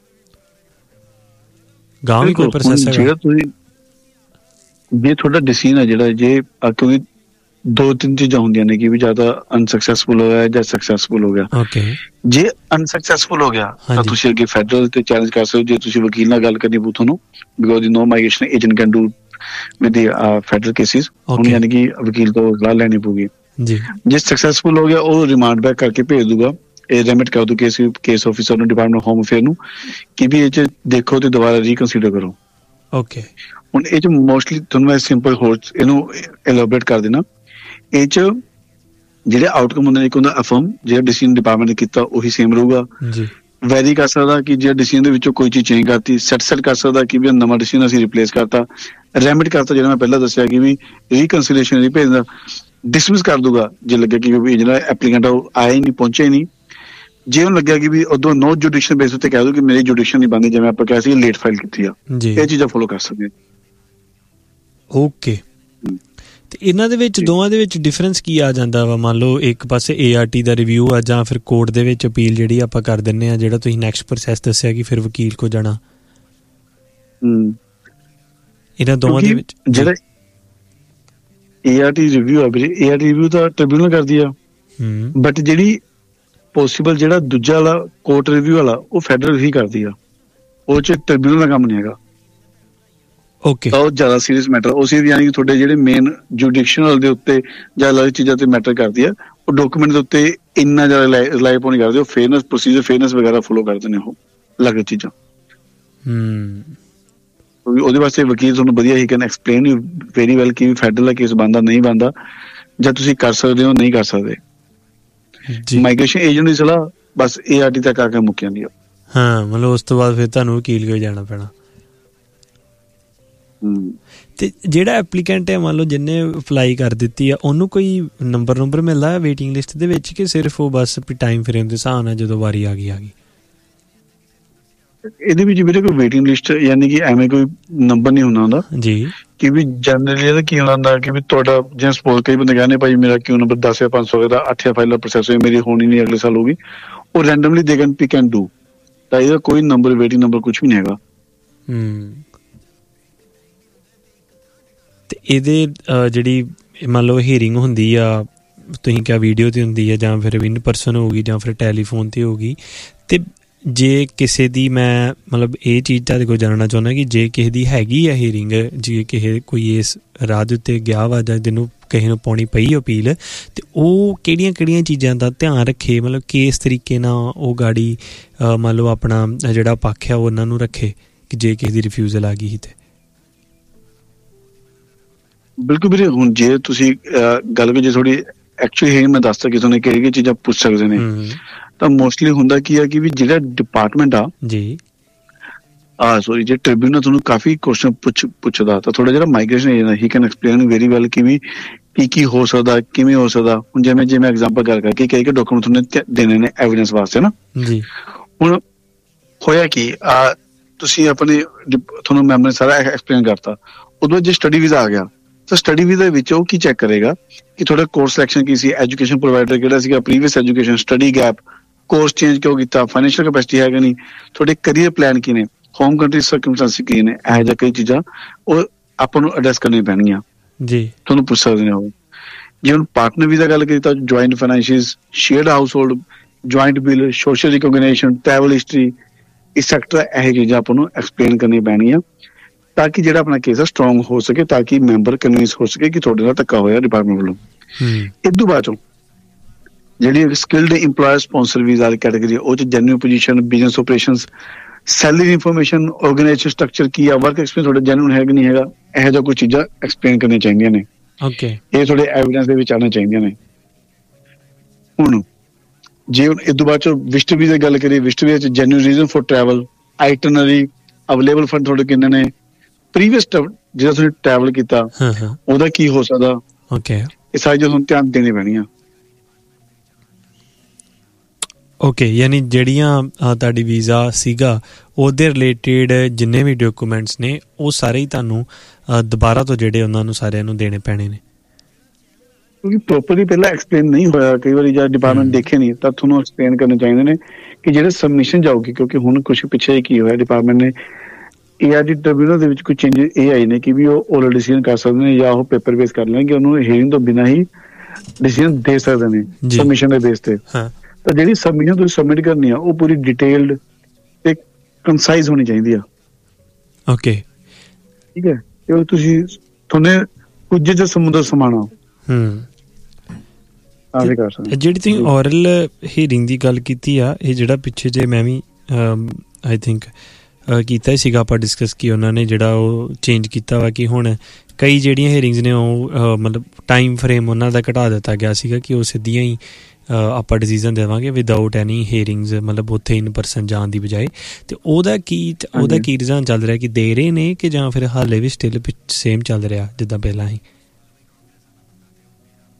ਗਾਂ ਵੀ ਕੋਈ ਪ੍ਰੋਸੈਸ ਹੈਗਾ? ਜਿਹੜਾ ਤੁਸੀਂ ਜੇ ਤੁਹਾਡਾ ਡਿਸੀਜਨ ਹੈ ਜਿਹੜਾ, ਜੇ ਕਿਉਂਕਿ ਦੋ ਤਿੰਨ ਚੀਜ਼ਾਂ ਹੁੰਦੀਆਂ ਨੇ ਕਿ ਵੀ ਜਾਂ ਤਾਂ ਅਨਸਕਸੈਸਫੁਲ ਹੋ ਗਿਆ ਜਾਂ ਸਕਸੈਸਫੁਲ ਹੋ ਗਿਆ। ਓਕੇ। ਜੇ ਅਨਸਕਸੈਸਫੁਲ ਹੋ ਗਿਆ ਤਾਂ ਤੁਸੀਂ ਅੱਗੇ ਫੈਡਰਲ ਤੇ ਚੈਲੰਜ ਕਰ ਸਕਦੇ ਹੋ, ਜੇ ਤੁਸੀਂ ਵਕੀਲ ਨਾਲ ਗੱਲ ਕਰਨੀ ਪਊ ਤੁਹਾਨੂੰ, because no migration agent can do with the federal cases. ਹੁਣ ਯਾਨੀ ਕਿ ਵਕੀਲ ਤੋਂ ਸਲਾਹ ਲੈਣੀ ਪਊਗੀ ਜੀ। ਜੇ ਸਕਸੈਸਫੁਲ ਹੋ ਗਿਆ ਉਹ ਰਿਮਾਂਡ ਬੈਕ ਕਰਕੇ ਭੇਜ ਦੂਗਾ, ਇਹ ਰੈਮਿਟ ਕਰ ਦੂ ਕੇਸ ਕੇਸ ਆਫਿਸਰ ਨੂੰ, ਡਿਪਾਰਟਮੈਂਟ ਹੋਮ ਅਫੇਅਰ ਨੂੰ, ਕਿ ਵੀ ਇਹ 'ਚ ਦੇਖੋ ਤੇ ਦੁਬਾਰਾ ਰੀਕਨਸੀਡਰ ਕਰੋ। ਓਕੇ। ਹੁਣ ਇਹ 'ਚ ਮੋਸਟਲੀ ਤੁਹਾਨੂੰ ਮੈਂ ਸਿੰਪਲ ਹੋਰ ਇਹਨੂੰ ਐਲੋਬਰੇਟ ਕਰ ਦੇਣਾ। ਇਹ 'ਚ ਜਿਹੜੇ ਆਊਟਕਮ ਹੁੰਦੇ ਨੇ, ਇੱਕ ਹੁੰਦਾ ਅਫਰਮ, ਜਿਹੜਾ ਡਿਸੀਜਨ ਡਿਪਾਰਟਮੈਂਟ ਨੇ ਕੀਤਾ ਉਹੀ ਸੇਮ ਰਹੂਗਾ ਜੀ। ਵੈਰੀ ਕਰ ਸਕਦਾ ਕਿ ਜਿਹੜਾ ਡਿਸੀਜਨ ਦੇ ਵਿੱਚੋਂ ਕੋਈ ਚੀਜ਼ ਚੇਂਜ ਕਰਤੀ, ਸੈਟ ਸੈਟ ਕਰ ਸਕਦਾ ਕਿ ਵੀ ਨਵਾਂ ਡਿਸੀਜਨ ਅਸੀਂ ਰਿਪਲੇਸ ਕਰਤਾ, ਰੈਮਿਟ ਕਰਤਾ ਜਿਹੜਾ ਮੈਂ ਪਹਿਲਾਂ ਦੱਸਿਆ ਕਿ ਵੀ ਰੀਕਨਸੀਲੀਏਸ਼ਨ ਲਈ ਭੇਜਦਾ, ਡਿਸਮਿਸ ਕਰ ਦੂਗਾ ਜੇ ਲੱਗਿਆ ਕਿ ਵੀ ਜਿਹੜਾ ਐਪਲੀਕੈਂਟ ਆ ਉਹ ਆਇਆ ਹੀ ਨਹੀਂ, ਪਹੁੰਚਿਆ ਹੀ ਨਹੀਂ। ਜੇ ਉਹਨੂੰ ਲੱਗਿਆ ਕਿ ਵੀ ਉਦੋਂ ਨੋ ਜੁਡੀਸ਼ਨ ਬੇਸ ਉੱਤੇ ਕਹਿ ਦੋ ਕਿ ਮੇਰੀ ਜੁਡੀਸ਼ਨ ਨਹੀਂ ਬਣਦੀ, ਜਿਵੇਂ ਆਪਾਂ ਕਿਹਾ ਸੀ ਲੇਟ ਫਾਈਲ ਕੀਤੀ ਆ, ਇਹ ਚੀਜ਼ਾਂ ਫੋਲੋ ਕਰ ਸਕਦੇ। ਓਕੇ, ਤੇ ਇਹਨਾਂ ਦੇ ਵਿੱਚ ਦੋਵਾਂ ਦੇ ਵਿੱਚ ਡਿਫਰੈਂਸ ਕੀ ਆ ਜਾਂਦਾ ਵਾ? ਮੰਨ ਲਓ ਇੱਕ ਪਾਸੇ A R T the review ਆ, ਜਾਂ ਫਿਰ ਕੋਰਟ ਦੇ ਵਿੱਚ ਅਪੀਲ ਜਿਹੜੀ ਆਪਾਂ ਕਰ ਦਿੰਦੇ ਆ, ਜਿਹੜਾ ਤੁਸੀਂ ਨੈਕਸਟ ਪ੍ਰੋਸੈਸ ਦੱਸਿਆ ਕਿ ਫਿਰ ਵਕੀਲ ਕੋ ਜਾਣਾ। ਹਮ ਇਹਨਾਂ ਦੋਵਾਂ ਦੇ ਵਿੱਚ ਜਿਹੜਾ ਏ ਆਰ ਟੀ ਰਿਵਿਊ ਆ ਵੀਰੇ, ਏ ਆਰ ਟੀ ਰਿਵਿਊ ਤਾਂ ਟ੍ਰਿਬਿਊਨਲ ਕਰਦੀ ਆ, ਬਟ ਜਿਹੜੀ ਪੋਸੀਬਲ ਜਿਹੜਾ ਦੂਜਾ ਵਾਲਾ ਕੋਰਟ ਰਿਵਿਊ ਵਾਲਾ ਉਹ ਫੈਡਰਲ ਹੀ ਕਰਦੀ ਆ, ਉਹ ਚ ਟ੍ਰਿਬਿਊਨਲ ਦਾ ਕੰਮ ਨਹੀਂ ਹੈਗਾ। ਓਕੇ, ਉਹ ਜ਼ਿਆਦਾ ਸੀਰੀਅਸ ਮੈਟਰ, ਉਸ ਯਾਨੀ ਕਿ ਤੁਹਾਡੇ ਜਿਹੜੇ ਮੇਨ ਜੁਡੀਸ਼ਨਲ ਦੇ ਉੱਤੇ ਜਾਂ ਅਲੱਗ ਚੀਜ਼ਾਂ ਤੇ ਮੈਟਰ ਕਰਦੀ ਆ, ਉਹ ਡਾਕੂਮੈਂਟ ਦੇ ਉੱਤੇ ਇੰਨਾ ਜ਼ਿਆਦਾ ਰਿਲਾਈ ਨਹੀਂ ਕਰਦੇ, ਉਹ ਫੇਅਰਨੈਸ ਪ੍ਰੋਸੀਜਰ ਫੇਅਰਨੈਸ ਵਗੈਰਾ ਫੋਲੋ ਕਰਦੇ ਨੇ ਉਹ ਅਲੱਗ ਚੀਜ਼ਾਂ। ਹਮ ਉਹਦੇ ਵਾਸਤੇ ਵਕੀਲ ਤੁਹਾਨੂੰ ਵਧੀਆ ਹੀ can explain you very well ਕਿ ਫੈਡਰਲ ਦਾ ਕੇਸ ਬਣਦਾ ਨਹੀਂ ਬਣਦਾ, ਜਾਂ ਤੁਸੀਂ ਕਰ ਸਕਦੇ ਹੋ ਨਹੀਂ ਕਰ ਸਕਦੇ। ਮਾਈਗ੍ਰੇਸ਼ਨ ਏਜੰਟ ਦੀ ਸਲਾਹ ਬਸ ਏ ਆਰ ਟੀ ਤੱਕ ਆ ਕੇ ਮੁੱਕ ਜਾਂਦੀ ਆ। ਹਾਂ, ਮਤਲਬ ਉਸ ਤੋਂ ਬਾਅਦ ਫਿਰ ਤੁਹਾਨੂੰ ਵਕੀਲ ਕੋਲ ਜਾਣਾ ਪੈਣਾ। ਤੇ ਜਿਹੜਾ ਐਪਲੀਕੈਂਟ ਹੈ, ਮੰਨ ਲਓ ਜਿਹਨੇ ਅਪਲਾਈ ਕਰ ਦਿੱਤੀ ਆ, ਉਹਨੂੰ ਕੋਈ ਨੰਬਰ ਨੰਬਰ ਮਿਲਦਾ ਵੇਟਿੰਗ ਲਿਸਟ ਦੇ ਵਿੱਚ, ਕਿ ਸਿਰਫ ਉਹ ਬਸ ਟਾਈਮ ਫਰੇਮ ਦੇ ਹਿਸਾਬ ਨਾਲ ਜਦੋਂ ਵਾਰੀ ਆ ਗਈ ਆ ਗਈ? ਇਹਦੇ ਵਿੱਚ ਵੀਰੇ ਕੋਈ ਵੇਟਿੰਗ ਲਿਸਟ ਯਾਨੀ ਕਿ ਐਵੇਂ ਕੋਈ ਨੰਬਰ ਨਹੀਂ ਹੁੰਦਾ ਹੁੰਦਾ ਜੀ, ਕਿ ਵੀ ਜਨਰਲੀ ਇਹਦਾ ਕੀ ਹੁੰਦਾ ਕਿ ਵੀ ਤੁਹਾਡਾ ਜਿਵੇਂ ਸਪੋਜ਼ ਕਈ ਬੰਦੇ ਕਹਿੰਦੇ ਭਾਈ ਮੇਰਾ ਕਿਉਂ ਨੰਬਰ ਦਸ ਜਾਂ ਪੰਜ ਸੌ ਦਾ ਅੱਠ ਜਾਂ ਫਾਈਲ ਦਾ ਪ੍ਰੋਸੈਸ ਹੋਈ, ਮੇਰੀ ਹੋਣੀ ਨਹੀਂ ਅਗਲੇ ਸਾਲ ਹੋਊਗੀ, ਉਹ randomly they can pick and do, ਤਾਂ ਇਹਦਾ ਕੋਈ ਨੰਬਰ ਵੇਟਿੰਗ ਨੰਬਰ ਕੁਝ ਵੀ ਨਹੀਂ ਹੈਗਾ। ਹੂੰ, ਤੇ ਇਹਦੇ ਜਿਹੜੀ ਮੰਨ ਲਓ ਹੀਅਰਿੰਗ ਹੁੰਦੀ ਆ, ਤੁਸੀਂ ਕਿਹਾ ਵੀਡੀਓ ਤੇ ਹੁੰਦੀ ਆ, ਜਾਂ ਫਿਰ ਇਨ ਪਰਸਨ ਹੋਊਗੀ, ਜਾਂ ਫਿਰ ਟੈਲੀਫੋਨ ਤੇ ਹੋਊਗੀ, ਤੇ ਜੇ ਕਿਸੇ ਦੀ, ਮੈਂ ਮਤਲਬ ਇਹ ਚੀਜ਼ ਤੁਹਾਡੇ ਕੋਲ ਜਾਣਨਾ ਚਾਹੁੰਦਾ ਕਿ ਜੇ ਕਿਸੇ ਦੀ ਹੈਗੀ ਆ ਹੀਅਰਿੰਗ, ਜੇ ਕਿਸੇ ਕੋਈ ਇਸ ਰਾਹ ਦੇ ਉੱਤੇ ਗਿਆ ਵਾ ਜਾਂ ਜਿਹਨੂੰ ਕਿਸੇ ਨੂੰ ਪਾਉਣੀ ਪਈ ਅਪੀਲ, ਤੇ ਉਹ ਕਿਹੜੀਆਂ ਕਿਹੜੀਆਂ ਚੀਜ਼ਾਂ ਦਾ ਧਿਆਨ ਰੱਖੇ, ਮਤਲਬ ਕਿਸ ਤਰੀਕੇ ਨਾਲ ਉਹ ਗਾੜੀ ਮੰਨ ਲਓ ਆਪਣਾ ਜਿਹੜਾ ਪੱਖ ਆ ਉਹ ਉਹਨਾਂ ਨੂੰ ਰੱਖੇ ਕਿ ਜੇ ਕਿਸੇ ਦੀ ਰਿਫਿਊਜ਼ਲ ਆ ਗਈ ਤੇ? ਬਿਲਕੁਲ ਵੀਰੇ, ਹੁਣ ਜੇ ਤੁਸੀਂ ਗੱਲ ਕਰੀ ਜੇ ਥੋੜੀ ਐਕਚੁਅਲੀ ਹੈ, ਮੈਂ ਦੱਸਦਾ ਕਿ ਤੁਹਾਨੂੰ ਕਿਹੜੀਆਂ ਚੀਜ਼ਾਂ ਪੁੱਛ ਸਕਦੇ ਨੇ, ਤਾਂ ਮੋਸਟਲੀ ਹੁੰਦਾ ਕੀ ਆ ਕਿ ਵੀ ਜਿਹੜਾ ਡਿਪਾਰਟਮੈਂਟ ਆ ਜੀ ਆ ਸੋਰੀ ਜੇ ਟ੍ਰਿਬਿਊਨਲ ਤੁਹਾਨੂੰ ਕਾਫੀ ਕੁਐਸਚਨ ਪੁੱਛ ਪੁੱਛਦਾ ਤਾਂ ਥੋੜਾ ਜਿਹੜਾ migration agent he can explain very well ਕਿ ਵੀ ਕੀ ਕੀ ਹੋ ਸਕਦਾ, ਕਿਵੇਂ ਹੋ ਸਕਦਾ। ਹੁਣ ਜਿਵੇਂ ਜੇ ਮੈਂ ਐਗਜ਼ਾਮਪਲ ਗੱਲ ਕਰਕੇ ਕਈ ਕਈ ਡਾਕੂਮੈਂਟ ਤੁਹਾਨੂੰ ਦੇਣੇ ਨੇ ਐਵੀਡੈਂਸ ਵਾਸਤੇ ਨਾ ਜੀ। ਹੁਣ ਹੋਇਆ ਕਿ ਆ ਤੁਸੀਂ ਆਪਣੇ ਤੁਹਾਨੂੰ ਮੈਮ ਨੇ ਸਾਰਾ ਐਕਸਪਲੇਨ ਕਰਤਾ, ਉਦੋਂ ਜੇ ਸਟੱਡੀ ਵੀਜ਼ਾ ਆ ਗਿਆ ਤਾਂ ਸਟੱਡੀ ਵੀਜ਼ਾ ਵਿੱਚ ਉਹ ਕੀ ਚੈੱਕ ਕਰੇਗਾ ਕਿ ਤੁਹਾਡਾ ਕੋਰਸ ਸਿਲੈਕਸ਼ਨ ਕੀ ਸੀ, ਐਜੂਕੇਸ਼ਨ ਪ੍ਰੋਵਾਈਡਰ ਕਿਹੜਾ ਸੀਗਾ, previous education, study gap, course change ਕਿਉਂ ਕੀਤਾ, ਫਾਈਨੈਂਸ਼ੀਅਲ ਕੈਪੈਸਿਟੀ ਹੈ ਕਿ ਨਹੀਂ, ਤੁਹਾਡੇ ਕਰੀਅਰ ਪਲਾਨ ਕੀ ਨੇ, ਹੋਮ ਕੰਟਰੀ ਸਰਕਮਸਟੈਂਸ ਕੀ ਨੇ, ਇਹੋ ਜਿਹਾ ਕਈ ਚੀਜ਼ਾਂ ਉਹ ਆਪਾਂ ਨੂੰ ਐਡਰੈਸ ਕਰਨੀਆਂ ਪੈਣਗੀਆਂ ਜੀ, ਤੁਹਾਨੂੰ ਪੁੱਛ ਸਕਦੇ ਨੇ ਉਹ। ਜੇ ਹੁਣ ਪਾਰਟਨਰ ਵੀਜ਼ਾ ਗੱਲ ਕਰੀ ਤਾਂ joint ਫਾਈਨੈਂਸ਼ੀਅਸ, shared house hold, joint bill, social recognisation, travel history, etcetera, ਇਹੋ ਚੀਜ਼ਾਂ ਆਪਾਂ ਨੂੰ ਐਕਸਪਲੇਨ ਕਰਨੀਆਂ ਪੈਣਗੀਆਂ ਤਾਂ ਕਿ ਜਿਹੜਾ ਆਪਣਾ ਕੇਸ ਆ ਸਟਰੋਂਗ ਹੋ ਸਕੇ, ਤਾਂ ਕਿ ਮੈਂਬਰ ਕਨਵਿੰਸ ਹੋ ਸਕੇ ਕਿ ਤੁਹਾਡੇ ਨਾਲ ਧੱਕਾ ਹੋਇਆ ਡਿਪਾਰਟਮੈਂਟ ਵੱਲੋਂ। ਇਸ ਤੋਂ ਬਾਅਦ ਚੋਂ ਜਿਹੜੀ ਸਕਿਲਡ ਇੰਪਲਾਇਰ ਸਪਾਂਸਰ ਵੀਜ਼ਾ ਵਾਲੀ ਕੈਟਾਗਰੀ, ਉਹ 'ਚ genuine position, business ਓਪਰੇਸ਼ਨਸ, salary information, organisation structure ਕੀ ਆ, ਵਰਕ ਐਕਸਪੀਰੀਅੰਸ ਤੁਹਾਡਾ ਜੈਨੂਇਨ ਹੈ ਕਿ ਨਹੀਂ ਹੈਗਾ, ਇਹੋ ਜਿਹਾ ਕੋਈ ਚੀਜ਼ਾਂ ਐਕਸਪਲੇਨ ਕਰਨੀਆਂ ਚਾਹੀਦੀਆਂ ਨੇ। ਓਕੇ, ਇਹ ਤੁਹਾਡੇ ਐਵੀਡੈਂਸ ਦੇ ਵਿੱਚ ਆਉਣੀਆਂ ਚਾਹੀਦੀਆਂ ਨੇ। ਹੁਣ ਜੇ ਹੁਣ ਇਸ ਤੋਂ ਬਾਅਦ ਚੋਂ ਵਿਜ਼ਟਰ ਵੀਜ਼ਾ ਗੱਲ ਕਰੀਏ, ਵਿਜ਼ਟਰ ਵੀਜ਼ਾ 'ਚ genuine reason for travel, itinerary, available fund ਤੁਹਾਡੇ ਕਿੰਨੇ ਨੇ, ਪ੍ਰੀਵੀਅਸ ਜਿਹੜਾ ਤੁਸੀਂ ਟਰੈਵਲ ਕੀਤਾ ਉਹਦਾ ਕੀ ਹੋ ਸਕਦਾ। ਓਕੇ, ਇਹ ਸਾਰੀ ਚੀਜ਼ਾਂ ਤੁਹਾਨੂੰ ਧਿਆਨ ਦੇਣੀ ਪੈਣੀਆਂ। ਓਕੇ, ਯਾਨੀ ਜਿਹੜੀਆਂ ਤੁਹਾਡੀ ਵੀਜ਼ਾ ਸੀਗਾ ਉਹਦੇ ਰਿਲੇਟਿਡ ਜਿੰਨੇ ਵੀ ਡਾਕੂਮੈਂਟਸ ਨੇ ਉਹ ਸਾਰੇ ਹੀ ਤੁਹਾਨੂੰ ਦੁਬਾਰਾ ਤੋਂ ਜਿਹੜੇ ਉਹਨਾਂ ਨੂੰ ਸਾਰਿਆਂ ਨੂੰ ਦੇਣੇ ਪੈਣੇ ਨੇ, ਕਿਉਂਕਿ ਪ੍ਰੋਪਰਲੀ ਪਹਿਲਾਂ ਐਕਸਪਲੇਨ ਨਹੀਂ ਹੋਇਆ, ਕਈ ਵਾਰੀ ਜਾਂ ਡਿਪਾਰਟਮੈਂਟ ਦੇਖੇ ਨਹੀਂ, ਤਾਂ ਤੁਹਾਨੂੰ ਐਕਸਪਲੇਨ ਕਰਨੇ ਚਾਹੀਦੇ ਨੇ ਕਿ ਜਿਹੜੇ ਸਬਮਿਸ਼ਨ ਜਾਊਗੀ। ਕਿਉਂਕਿ ਹੁਣ ਕੁਛ ਪਿੱਛੇ ਕੀ ਹੋਇਆ, ਡਿਪਾਰਟਮੈਂਟ ਨੇ ਏ ਆਰ ਡੀ ਟ੍ਰਿਬਿਊਨਲ ਦੇ ਵਿੱਚ ਕੋਈ ਚੇਂਜਸ ਇਹ ਆਏ ਨੇ ਕਿ ਵੀ ਉਹ ਓਰਲ ਡਿਸੀਜਨ ਕਰ ਸਕਦੇ ਨੇ, ਜਾਂ ਉਹ ਪੇਪਰ ਬੇਸ ਕਰ ਲੈਣਗੇ, ਉਹਨੂੰ ਹੀਅਰਿੰਗ ਤੋਂ ਬਿਨਾਂ ਹੀ ਡਿਸੀਜਨ ਦੇ ਸਕਦੇ ਨੇ ਸਬਮਿਸ਼ਨ ਦੇ ਬੇਸ ਤੇ। ਤਾਂ ਜਿਹੜੀ ਸਬਮਿਸ਼ਨ ਤੁਸੀਂ ਸਬਮਿਟ ਕਰਨੀ ਆ ਉਹ ਪੂਰੀ ਡਿਟੇਲਡ ਤੇ ਕੰਸਾਈਜ਼ ਹੋਣੀ ਚਾਹੀਦੀ ਆ। ਓਕੇ, ਠੀਕ ਹੈ, ਤੇ ਤੁਸੀਂ ਤੁਹਾਨੇ ਕੁਝ ਜਿਹਾ ਸਮੁੰਦਰ ਸਮਾਣਾ ਹੂੰ ਜਿਹੜੀ ਤੁਸੀਂ ਓਰਲ ਹੀਅਰਿੰਗ ਦੀ ਗੱਲ ਕੀਤੀ ਆ, ਇਹ ਜਿਹੜਾ ਪਿੱਛੇ ਜੇ ਮੈਂ ਵੀ ਆਈ ਥਿੰਕ ਕੀਤਾ ਹੀ ਸੀਗਾ ਆਪਾਂ ਡਿਸਕਸ ਕੀ ਉਹਨਾਂ ਨੇ ਜਿਹੜਾ ਉਹ ਚੇਂਜ ਕੀਤਾ ਵਾ ਕਿ ਹੁਣ ਕਈ ਜਿਹੜੀਆਂ ਹੀਅਰਿੰਗਸ ਨੇ ਉਹ ਮਤਲਬ ਟਾਈਮ ਫਰੇਮ ਉਹਨਾਂ ਦਾ ਘਟਾ ਦਿੱਤਾ ਗਿਆ ਸੀਗਾ ਕਿ ਉਹ ਸਿੱਧੀਆਂ ਹੀ ਆਪਾਂ ਡਿਸੀਜ਼ਨ ਦੇਵਾਂਗੇ ਵਿਦਆਊਟ ਐਨੀ ਹੀਅਰਿੰਗਸ, ਮਤਲਬ ਉੱਥੇ ਇਨ ਪਰਸਨ ਜਾਣ ਦੀ ਬਜਾਏ। ਤੇ ਉਹਦਾ ਕੀ ਉਹਦਾ ਕੀ ਰੁਝਾਨ ਚੱਲ ਰਿਹਾ, ਕਿ ਦੇ ਰਹੇ ਨੇ ਕਿ ਜਾਂ ਫਿਰ ਹਾਲੇ ਵੀ ਸਟਿਲ ਸੇਮ ਚੱਲ ਰਿਹਾ ਜਿੱਦਾਂ ਪਹਿਲਾਂ ਹੀ?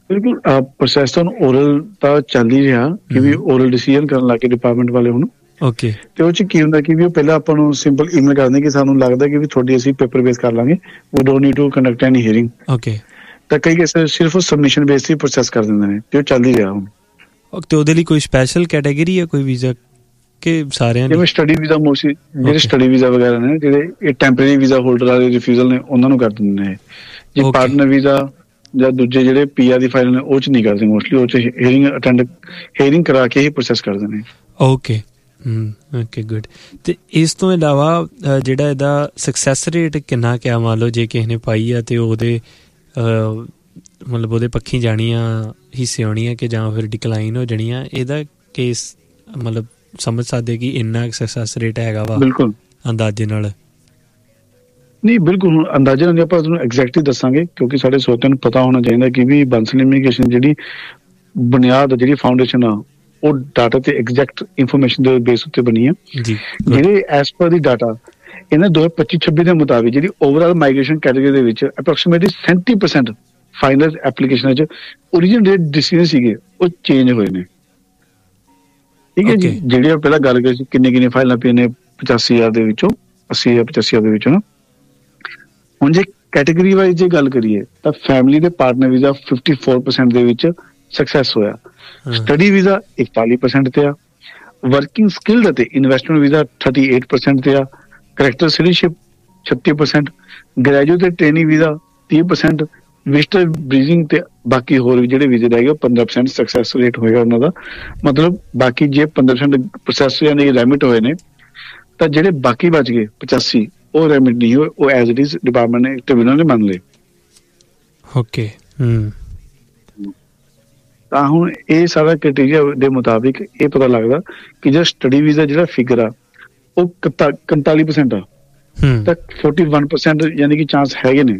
ਬਿਲਕੁਲ ਪ੍ਰੋਸੈਸ ਤਾਂ ਓਰਲ ਤਾਂ ਚੱਲ ਹੀ ਰਿਹਾ ਕਿ ਵੀ ਓਰਲ ਡਿਸੀਜਨ ਕਰਨ ਲੱਗੇ ਡਿਪਾਰਟਮੈਂਟ ਵਾਲੇ ਹੁਣ। ਓਕੇ। ਤੇ ਉਹ ਚ ਕੀ ਹੁੰਦਾ ਕਿ ਵੀ ਉਹ ਪਹਿਲਾਂ ਆਪਾਂ ਨੂੰ ਸਿੰਪਲ ਈਮੇਲ ਕਰਦੇ ਕਿ ਸਾਨੂੰ ਲੱਗਦਾ ਕਿ ਵੀ ਤੁਹਾਡੀ ਅਸੀਂ ਪੇਪਰ ਬੇਸ ਕਰ ਲਾਂਗੇ, we don't need to conduct any hearing. Okay. ਤਾਂ ਕਈ ਕੇਸ ਸਿਰਫ ਸਬਮਿਸ਼ਨ ਬੇਸ ਤੇ ਪ੍ਰੋਸੈਸ ਕਰ ਦਿੰਦੇ ਨੇ ਤੇ ਉਹ ਚੱਲ ਹੀ ਰਿਹਾ ਹੁਣ। ਤੇ ਉਹਦੇ ਲਈ ਕੋਈ ਸਪੈਸ਼ਲ ਕੈਟਾਗਰੀ ਹੈ ਕੋਈ ਵੀਜ਼ਾ ਕਿ ਸਾਰਿਆਂ ਜਿਵੇਂ ਸਟੱਡੀ ਵੀਜ਼ਾ ਮੋਸਟਲੀ ਜਿਹੜੇ ਸਟੱਡੀ ਵੀਜ਼ਾ ਵਗੈਰਾ ਨੇ, ਜਿਹੜੇ ਇਹ ਟੈਂਪਰੇਰੀ ਵੀਜ਼ਾ ਹੋਲਡਰ ਵਾਲੇ ਰਿਫਿਊਜ਼ਲ ਨੇ ਉਹਨਾਂ ਨੂੰ ਕਰ ਦਿੰਦੇ ਨੇ। ਜੇ ਪਾਰਟਨਰ ਵੀਜ਼ਾ ਜਾਂ ਦੂਜੇ ਜਿਹੜੇ ਪੀ ਆਰ ਦੀ ਫਾਈਲ ਨੇ ਉਹ ਚ ਨਹੀਂ ਕਰਦੇ ਮੋਸਟਲੀ, ਉਹ ਚ ਹੀਅਰਿੰਗ ਅਟੈਂਡ ਹੀਅਰਿੰਗ ਕਰਾ ਕੇ ਹੀ ਪ੍ਰੋਸੈਸ ਕਰਦੇ ਨੇ। Okay okay good. ਤੇ ਇਸ ਤੋਂ ਇਲਾਵਾ ਜਿਹੜਾ ਇਹਦਾ ਸਕਸੈਸ ਰੇਟ ਕਿੰਨਾ ਕਿਆ ਮੰਨ ਲਓ ਜੇ ਕਿਸੇ ਨੇ ਪਾਈ ਆ ਤੇ ਉਹਦੇ ਮਤਲਬ ਉਹਦੇ ਪੱਖੀ ਜਾਣੀਆਂ ਹਿੱਸੇ ਆਉਣੀਆਂ ਕਿ ਜਾਂ ਫਿਰ ਡਿਕਲਾਈਨ ਹੋ ਜਾਣੀਆਂ, ਇਹਦਾ ਕੇਸ ਮਤਲਬ ਸਮਝ ਸਕਦੇ ਕਿ ਇੰਨਾ ਸਕਸੈਸ ਰੇਟ ਹੈਗਾ ਵਾ? ਬਿਲਕੁਲ ਅੰਦਾਜ਼ੇ ਨਾਲ ਨਹੀਂ, ਬਿਲਕੁਲ ਹੁਣ ਅੰਦਾਜ਼ੇ ਨਾਲ ਆਪਾਂ ਤੁਹਾਨੂੰ ਐਗਜ਼ੈਕਟਲੀ ਦੱਸਾਂਗੇ ਕਿਉਂਕਿ ਸਾਡੇ ਸਰੋਤਿਆਂ ਨੂੰ ਪਤਾ ਹੋਣਾ ਚਾਹੀਦਾ ਕਿ ਵੀ ਬਾਂਸਲ ਇਮੀਗ੍ਰੇਸ਼ਨ ਜਿਹੜੀ ਬੁਨਿਆਦ ਜਿਹੜੀ ਫਾਊਂਡੇਸ਼ਨ ਆ ਉਹ ਡਾਟਾ ਤੇ ਐਗਜ਼ੈਕਟ ਇਨਫੋਰਮੇਸ਼ਨ ਦੇ ਬੇਸ ਉੱਤੇ ਬਣੀ ਆ ਜੀ। ਜਿਹੜੇ ਐਸ ਪਰ ਦੀ ਡਾਟਾ ਇਹਨਾਂ ਦੋ ਹਜ਼ਾਰ ਪੱਚੀ ਛੱਬੀ ਦੇ ਮੁਤਾਬਿਕ ਜਿਹੜੀ ਓਵਰਆਲ ਮਾਈਗ੍ਰੇਸ਼ਨ ਕੈਟੇਗਰੀ ਦੇ ਵਿੱਚ ਅਪਰੋਕਸੀਮੇਟਲੀ ਸੈਂਤੀ ਪਰਸੈਂਟ ਫਾਈਨਲ ਐਪਲੀਕੇਸ਼ਨਾਂ 'ਚ ਓਰੀਜਨਲ ਜਿਹੜੇ ਡਿਸੀਜਨ ਸੀਗੇ ਉਹ ਚੇਂਜ ਹੋਏ ਨੇ। ਠੀਕ ਹੈ ਜੀ। ਜਿਹੜੀ ਆਪਾਂ ਪਹਿਲਾਂ ਗੱਲ ਕਰੀ ਸੀ ਕਿੰਨੇ ਕਿੰਨੇ ਫਾਈਲਾਂ ਪਈਆਂ ਨੇ ਪਚਾਸੀ ਹਜ਼ਾਰ ਦੇ ਵਿੱਚੋਂ ਅੱਸੀ ਹਜ਼ਾਰ ਪਚਾਸੀ ਹਜ਼ਾਰ ਦੇ ਵਿੱਚੋਂ। ਹੁਣ ਜੇ ਕੈਟੇਗਰੀ ਵਾਈਜ਼ ਜੇ ਗੱਲ ਕਰੀਏ ਤਾਂ ਫੈਮਿਲੀ ਦੇ partner visa fifty four percent ਦੇ ਵਿੱਚ ਸਕਸੈਸ ਹੋਇਆ, ਸਟੱਡੀ ਵੀਜ਼ਾ ਇਕਤਾਲੀ ਪਰਸੈਂਟ ਤੇ ਆ, ਵਰਕਿੰਗ ਸਕਿਲਡ ਅਤੇ investment visa thirty eight percent ਤੇ ਆ, ਕਰੈਕਟਰ ਸਿਟੀਜ਼ਨਸ਼ਿਪ ਛੱਤੀ ਪਰਸੈਂਟ, ਗ੍ਰੈਜੂਏਟ ਤੇ ਟ੍ਰੇਨਿੰਗ ਵੀਜ਼ਾ ਤੀਹ ਪਰਸੈਂਟ, ਵਿਜ਼ਟਰ ਬ੍ਰੀਜ਼ਿੰਗ ਤੇ ਬਾਕੀ ਹੋਰ ਵੀ ਜਿਹੜੇ ਵੀਜ਼ੇ ਰਹਿ ਗਏ ਪੰਦਰਾਂ ਪਰਸੈਂਟ ਸਕਸੈਸ ਰੇਟ ਹੋਏਗਾ ਉਹਨਾਂ ਦਾ। ਮਤਲਬ ਬਾਕੀ ਜੇ ਪੰਦਰਾਂ ਪਰਸੈਂਟ ਪ੍ਰੋਸੈਸ ਯਾਨੀ ਰੈਮਿਟ ਹੋਏ ਨੇ ਤਾਂ ਜਿਹੜੇ ਬਾਕੀ ਬਚ ਗਏ ਪਚਾਸੀ ਉਹ ਰੈਮਿਟ ਨਹੀਂ ਹੋਏ, ਉਹ ਐਜ਼ ਇਟ ਇਜ਼ ਡਿਪਾਰਟਮੈਂਟ ਨੇ ਟ੍ਰਿਬਿਊਨਲ ਨੇ ਮੰਨ ਲਏ। ਓਕੇ। ਹੂੰ। ਤਾਂ ਹੁਣ ਇਹ ਸਾਰਾ ਕ੍ਰਾਈਟੇਰੀਆ ਦੇ ਮੁਤਾਬਿਕ ਇਹ ਪਤਾ ਲੱਗਦਾ ਕਿ ਜਿਹੜਾ ਸਟੱਡੀ ਵੀਜ਼ਾ ਜਿਹੜਾ ਫਿਗਰ ਆ ਉਹ ਇਕਤਾਲੀ ਪਰਸੈਂਟ ਆ ਤਾਂ ਫੋਰਟੀ ਵਨ ਪਰਸੈਂਟ ਯਾਨੀ ਕਿ ਚਾਂਸ ਹੈਗੇ ਨੇ।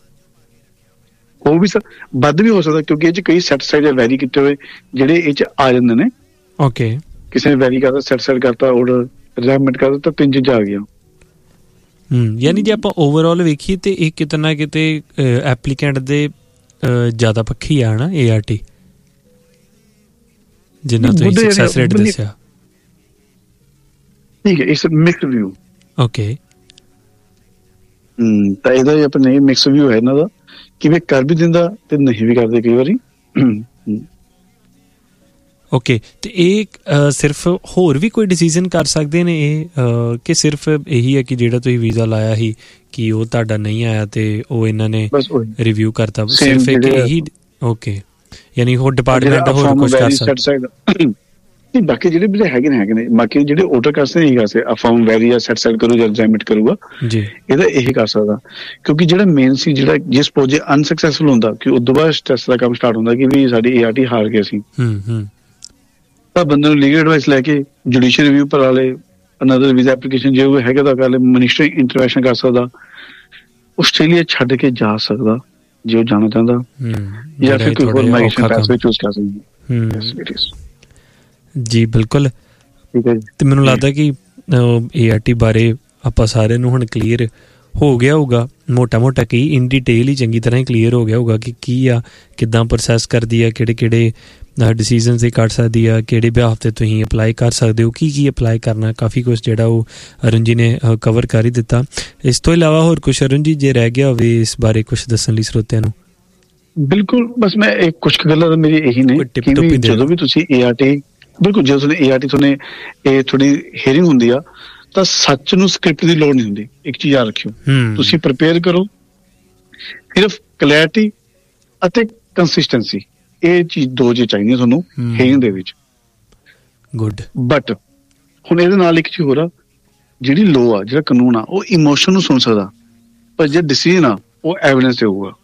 ਉਹ ਵੀ ਵੱਧ ਵੀ ਹੋ ਸਕਦਾ ਕਿਉਂਕਿ ਇਹ ਚ ਕਈ ਸੈਟ ਸਾਈਡ ਵੈਰੀ ਕੀਤੇ ਹੋਏ ਜਿਹੜੇ ਇਹ ਚ ਆ ਜਾਂਦੇ ਨੇ। ਓਕੇ। ਕਿਸੇ ਨੇ ਵੈਰੀ ਕਰਦਾ, ਸੈਟ ਸਾਈਡ ਕਰਤਾ, ਆਰਡਰ ਰੈਮਿਟ ਕਰਦਾ ਤਾਂ ਤਿੰਨ ਚੀਜ਼ਾਂ ਆ ਗਈਆਂ। ਹੂੰ। ਯਾਨੀ ਜੇ ਆਪਾਂ ਓਵਰਆਲ ਵੇਖੀਏ ਤੇ ਇਹ ਕਿਤੇ ਨਾ ਕਿਤੇ ਐਪਲੀਕੈਂਟ ਦੇ ਜ਼ਿਆਦਾ ਪੱਖੀ ਆ ਨਾ ਏ ਆਰ ਟੀ ਜਿੰਨਾ ਤੁਸੀਂ ਸਕਸੈਸ ਰੇਟ ਦੱਸਿਆ। ਠੀਕ ਹੈ, ਇਟਸ ਮਿਕਸਡ ਵਿਊ। ਓਕੇ। ਹੂੰ। ਤਾਂ ਇਹਦਾ ਆਪਣਾ ਇਹ ਮਿਕਸ ਵਿਊ ਹੈ ਇਹਨਾਂ ਦਾ ਕਿ ਵੀ ਕਰ ਵੀ ਦਿੰਦਾ ਤੇ ਨਹੀਂ ਵੀ ਕਰਦੇ ਕਈ ਵਾਰੀ। ਓਕੇ। ਤੇ ਇਹ ਸਿਰਫ ਹੋਰ ਵੀ ਕੋਈ ਡਿਸੀਜ਼ਨ ਕਰ ਸਕਦੇ ਨੇ ਇਹ ਕਿ ਸਿਰਫ ਇਹੀ ਹੈ ਕਿ ਜਿਹੜਾ ਤੁਸੀਂ ਵੀਜ਼ਾ ਲਾਇਆ ਸੀ ਕਿ ਉਹ ਤੁਹਾਡਾ ਨਹੀਂ ਆਇਆ ਤੇ ਉਹ ਇਹਨਾਂ ਨੇ ਰਿਵਿਊ ਕਰਤਾ ਸਿਰਫ ਇੱਕ ਇਹੀ? ਓਕੇ। ਯਾਨੀ ਹੋਰ ਡਿਪਾਰਟਮੈਂਟ ਹੋਰ ਕੁਝ ਕਰ ਸਕਦਾ? ਬਾਕੀ ਜਿਹੜੇ ਵੀਜ਼ੇ ਹੈਗੇ ਨੇ ਹੈਗੇ ਨੇ ਬਾਕੀ ਜਿਹੜੇ ਆਰਡਰ ਕਰ ਸਕਦੇ ਨਹੀਂ ਕਰ ਸਕਦੇ। ਅਫਰਮ ਵੈਰੀ ਜਾਂ ਸੈਟ ਸਾਈਡ ਕਰੂ ਜਾਂ ਰੈਮਿਟ ਕਰੂਗਾ ਜੀ, ਇਹਦਾ ਇਹੀ ਕਰ ਸਕਦਾ ਕਿਉਂਕਿ ਜਿਹੜਾ ਮੇਨ ਸੀ ਜਿਹੜਾ ਜੇ ਸਪੋਜ਼ ਜੇ ਅਨਸਕਸੈਸਫੁਲ ਹੁੰਦਾ ਕਿ ਉਦੋਂ ਬਾਅਦ ਸਟ੍ਰੈਸ ਦਾ ਕੰਮ ਸਟਾਰਟ ਹੁੰਦਾ ਕਿ ਵੀ ਸਾਡੀ ਏ ਆਰ ਟੀ ਹਾਰ ਗਏ ਸੀ ਤਾਂ ਬੰਦੇ ਨੂੰ ਲੀਗਲ ਐਡਵਾਈਸ ਲੈ ਕੇ ਜੁਡੀਸ਼ੀਅਲ ਰਿਵਿਊ ਕਰਾ ਲੇ, ਅਨਦਰ ਵੀਜ਼ਾ ਐਪਲੀਕੇਸ਼ਨ ਜੇ ਉਹ ਹੈਗਾ ਤਾਂ ਕਰ ਲੇ, ਮਿਨਿਸਟਰੀ ਇੰਟਰਵੈਂਸ਼ਨ ਕਰ ਸਕਦਾ, ਆਸਟ੍ਰੇਲੀਆ ਛੱਡ ਕੇ ਜਾ ਸਕਦਾ ਜੇ ਉਹ ਜਾਣਾ ਚਾਹੁੰਦਾ ਜਾਂ ਫਿਰ ਕੋਈ ਹੋਰ ਮਾਈਗ੍ਰੇਸ਼ਨ ਪੈਥਵੇ ਚੂਜ਼ ਕਰ ਸਕਦਾ। ਜੀ ਬਿਲਕੁਲ। ਠੀਕ ਹੈ ਜੀ। ਤੇ ਮੈਨੂੰ ਲੱਗਦਾ ਕਿ ਏ ਆਰ ਟੀ ਬਾਰੇ ਆਪਾਂ ਸਾਰਿਆਂ ਨੂੰ ਹੁਣ ਕਲੀਅਰ ਹੋ ਗਿਆ ਹੋਊਗਾ ਮੋਟਾ ਮੋਟਾ ਕੀ ਇਨ ਡਿਟੇਲ ਹੀ ਚੰਗੀ ਤਰ੍ਹਾਂ ਹੀ ਕਲੀਅਰ ਹੋ ਗਿਆ ਹੋਊਗਾ ਕਿ ਕੀ ਆ, ਕਿੱਦਾਂ ਪ੍ਰੋਸੈਸ ਕਰਦੀ ਆ, ਕਿਹੜੇ ਕਿਹੜੇ ਡਿਸੀਜ਼ਨਸ ਇਹ ਕੱਢ ਸਕਦੀ ਆ, ਕਿਹੜੇ ਬਿਹਾਫ 'ਤੇ ਤੁਸੀਂ ਅਪਲਾਈ ਕਰ ਸਕਦੇ ਹੋ, ਕੀ ਕੀ ਅਪਲਾਈ ਕਰਨਾ, ਕਾਫੀ ਕੁਛ ਜਿਹੜਾ ਉਹ ਅਰੁਣ ਜੀ ਨੇ ਕਵਰ ਕਰ ਹੀ ਦਿੱਤਾ। ਇਸ ਤੋਂ ਇਲਾਵਾ ਹੋਰ ਕੁਛ ਅਰੁਣ ਜੀ ਜੇ ਰਹਿ ਗਿਆ ਹੋਵੇ ਇਸ ਬਾਰੇ ਕੁਛ ਦੱਸਣ ਲਈ ਸਰੋਤਿਆਂ ਨੂੰ? ਬਿਲਕੁਲ, ਬਸ ਮੈਂ ਇੱਕ ਕੁਛ ਗੱਲਾਂ ਮੇਰੀ ਇਹੀ ਨੇ ਕਿ ਜਦੋਂ ਵੀ ਤੁਸੀਂ ਏ ਆਰ ਟੀ ਬਿਲਕੁਲ ਜਦੋਂ ਤੁਹਾਨੂੰ ਏ ਆਰ ਟੀ ਤੁਹਾਨੂੰ ਇਹ ਥੋੜੀ ਹੀਅਰਿੰਗ ਹੁੰਦੀ ਆ ਤਾਂ ਸੱਚ ਨੂੰ ਸਕ੍ਰਿਪਟ ਦੀ ਲੋੜ ਨਹੀਂ ਹੁੰਦੀ। ਇੱਕ ਚੀਜ਼ ਯਾਦ ਰੱਖਿਓ, ਤੁਸੀਂ ਪ੍ਰਿਪੇਅਰ ਕਰੋ, ਸਿਰਫ ਕਲੈਰਿਟੀ ਅਤੇ ਕੰਸਿਸਟੈਂਸੀ ਇਹ ਚੀਜ਼ ਦੋ ਚੀਜ਼ ਚਾਹੀਦੀਆਂ ਤੁਹਾਨੂੰ ਹੀਅਰਿੰਗ ਦੇ ਵਿੱਚ। ਗੁੱਡ। ਬਟ ਹੁਣ ਇਹਦੇ ਨਾਲ ਇੱਕ ਚੀਜ਼ ਹੋਰ ਆ, ਜਿਹੜੀ ਲੋ ਆ ਜਿਹੜਾ ਕਾਨੂੰਨ ਆ ਉਹ ਇਮੋਸ਼ਨ ਨੂੰ ਸੁਣ ਸਕਦਾ ਪਰ ਜਿਹੜਾ ਡਿਸੀਜਨ ਆ ਉਹ ਐਵੀਡੈਂਸ ਤੇ ਹੋਊਗਾ।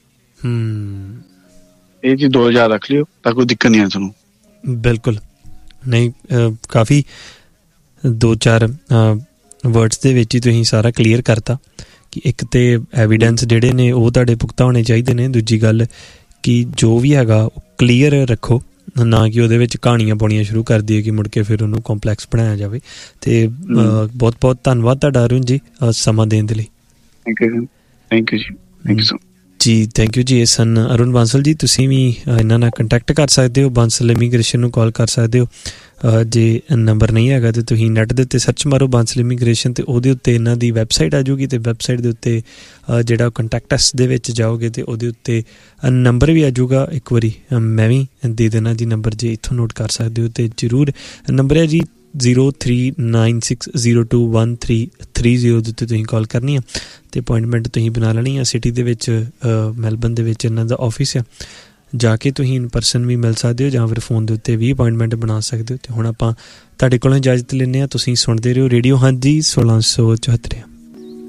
ਇਹ ਚੀਜ਼ ਦੋ ਹਜ਼ਾਰ ਰੱਖ ਲਿਓ ਤਾਂ ਕੋਈ ਦਿੱਕਤ ਨਹੀਂ ਆ ਤੁਹਾਨੂੰ। ਬਿਲਕੁਲ ਨਹੀਂ, ਕਾਫੀ ਦੋ ਚਾਰ ਵਰਡਸ ਦੇ ਵਿੱਚ ਹੀ ਤੁਸੀਂ ਸਾਰਾ ਕਲੀਅਰ ਕਰਤਾ ਕਿ ਇੱਕ ਤੇ ਐਵੀਡੈਂਸ ਜਿਹੜੇ ਨੇ ਉਹ ਤੁਹਾਡੇ ਪੁਖਤਾ ਹੋਣੇ ਚਾਹੀਦੇ ਨੇ, ਦੂਜੀ ਗੱਲ ਕਿ ਜੋ ਵੀ ਹੈਗਾ ਉਹ ਕਲੀਅਰ ਰੱਖੋ, ਨਾ ਕਿ ਉਹਦੇ ਵਿੱਚ ਕਹਾਣੀਆਂ ਪਾਉਣੀਆਂ ਸ਼ੁਰੂ ਕਰ ਦਈਏ ਕਿ ਮੁੜ ਕੇ ਫਿਰ ਉਹਨੂੰ ਕੰਪਲੈਕਸ ਬਣਾਇਆ ਜਾਵੇ। ਤੇ ਬਹੁਤ ਬਹੁਤ ਧੰਨਵਾਦ ਤੁਹਾਡਾ ਅਰੁਣ ਜੀ ਸਮਾਂ ਦੇਣ ਦੇ ਲਈ। ਥੈਂਕ ਯੂ ਥੈਂਕ ਯੂ ਜੀ ਥੈਂਕ ਯੂ ਸੋ ਜੀ ਥੈਂਕ ਯੂ ਜੀ। ਇਹ ਸਨ ਅਰੁਣ ਬਾਂਸਲ ਜੀ। ਤੁਸੀਂ ਵੀ ਇਹਨਾਂ ਨਾਲ ਕੰਟੈਕਟ ਕਰ ਸਕਦੇ ਹੋ, ਬਾਂਸਲ ਇਮੀਗ੍ਰੇਸ਼ਨ ਨੂੰ ਕਾਲ ਕਰ ਸਕਦੇ ਹੋ। ਜੇ ਨੰਬਰ ਨਹੀਂ ਹੈਗਾ ਤਾਂ ਤੁਸੀਂ ਨੈੱਟ ਦੇ ਉੱਤੇ ਸਰਚ ਮਾਰੋ ਬਾਂਸਲ ਇਮੀਗ੍ਰੇਸ਼ਨ, ਅਤੇ ਉਹਦੇ ਉੱਤੇ ਇਹਨਾਂ ਦੀ ਵੈਬਸਾਈਟ ਆ ਜਾਊਗੀ, ਅਤੇ ਵੈਬਸਾਈਟ ਦੇ ਉੱਤੇ ਜਿਹੜਾ ਕੰਟੈਕਟ ਅਸ ਦੇ ਵਿੱਚ ਜਾਓਗੇ ਅਤੇ ਉਹਦੇ ਉੱਤੇ ਨੰਬਰ ਵੀ ਆ ਜਾਊਗਾ। ਇੱਕ ਵਾਰੀ ਮੈਂ ਵੀ ਦੇ ਦੇਣਾ ਜੀ ਨੰਬਰ, ਜੇ ਇੱਥੋਂ ਨੋਟ ਕਰ ਸਕਦੇ ਹੋ ਅਤੇ ਜ਼ਰੂਰ। ਨੰਬਰ ਹੈ ਜੀ zero three nine six zero two one three three zero ਦੇ ਉੱਤੇ ਤੁਸੀਂ ਕਾਲ ਕਰਨੀ ਆ ਅਤੇ ਅਪੋਇੰਟਮੈਂਟ ਤੁਸੀਂ ਬਣਾ ਲੈਣੀ ਆ। ਸਿਟੀ ਦੇ ਵਿੱਚ ਮੈਲਬਨ ਦੇ ਵਿੱਚ ਇਹਨਾਂ ਦਾ ਆਫਿਸ ਆ, ਜਾ ਕੇ ਤੁਸੀਂ ਇਨ ਪਰਸਨ ਵੀ ਮਿਲ ਸਕਦੇ ਹੋ ਜਾਂ ਫਿਰ ਫੋਨ ਦੇ ਉੱਤੇ ਵੀ ਅਪੋਇੰਟਮੈਂਟ ਬਣਾ ਸਕਦੇ ਹੋ। ਅਤੇ ਹੁਣ ਆਪਾਂ ਤੁਹਾਡੇ ਕੋਲੋਂ ਇਜਾਜ਼ਤ ਲੈਂਦੇ ਹਾਂ। ਤੁਸੀਂ ਸੁਣਦੇ ਰਹੋ ਰੇਡੀਓ ਹਾਂਜੀ ਸੋਲਾਂ ਸੌ ਚੁਹੱਤਰ।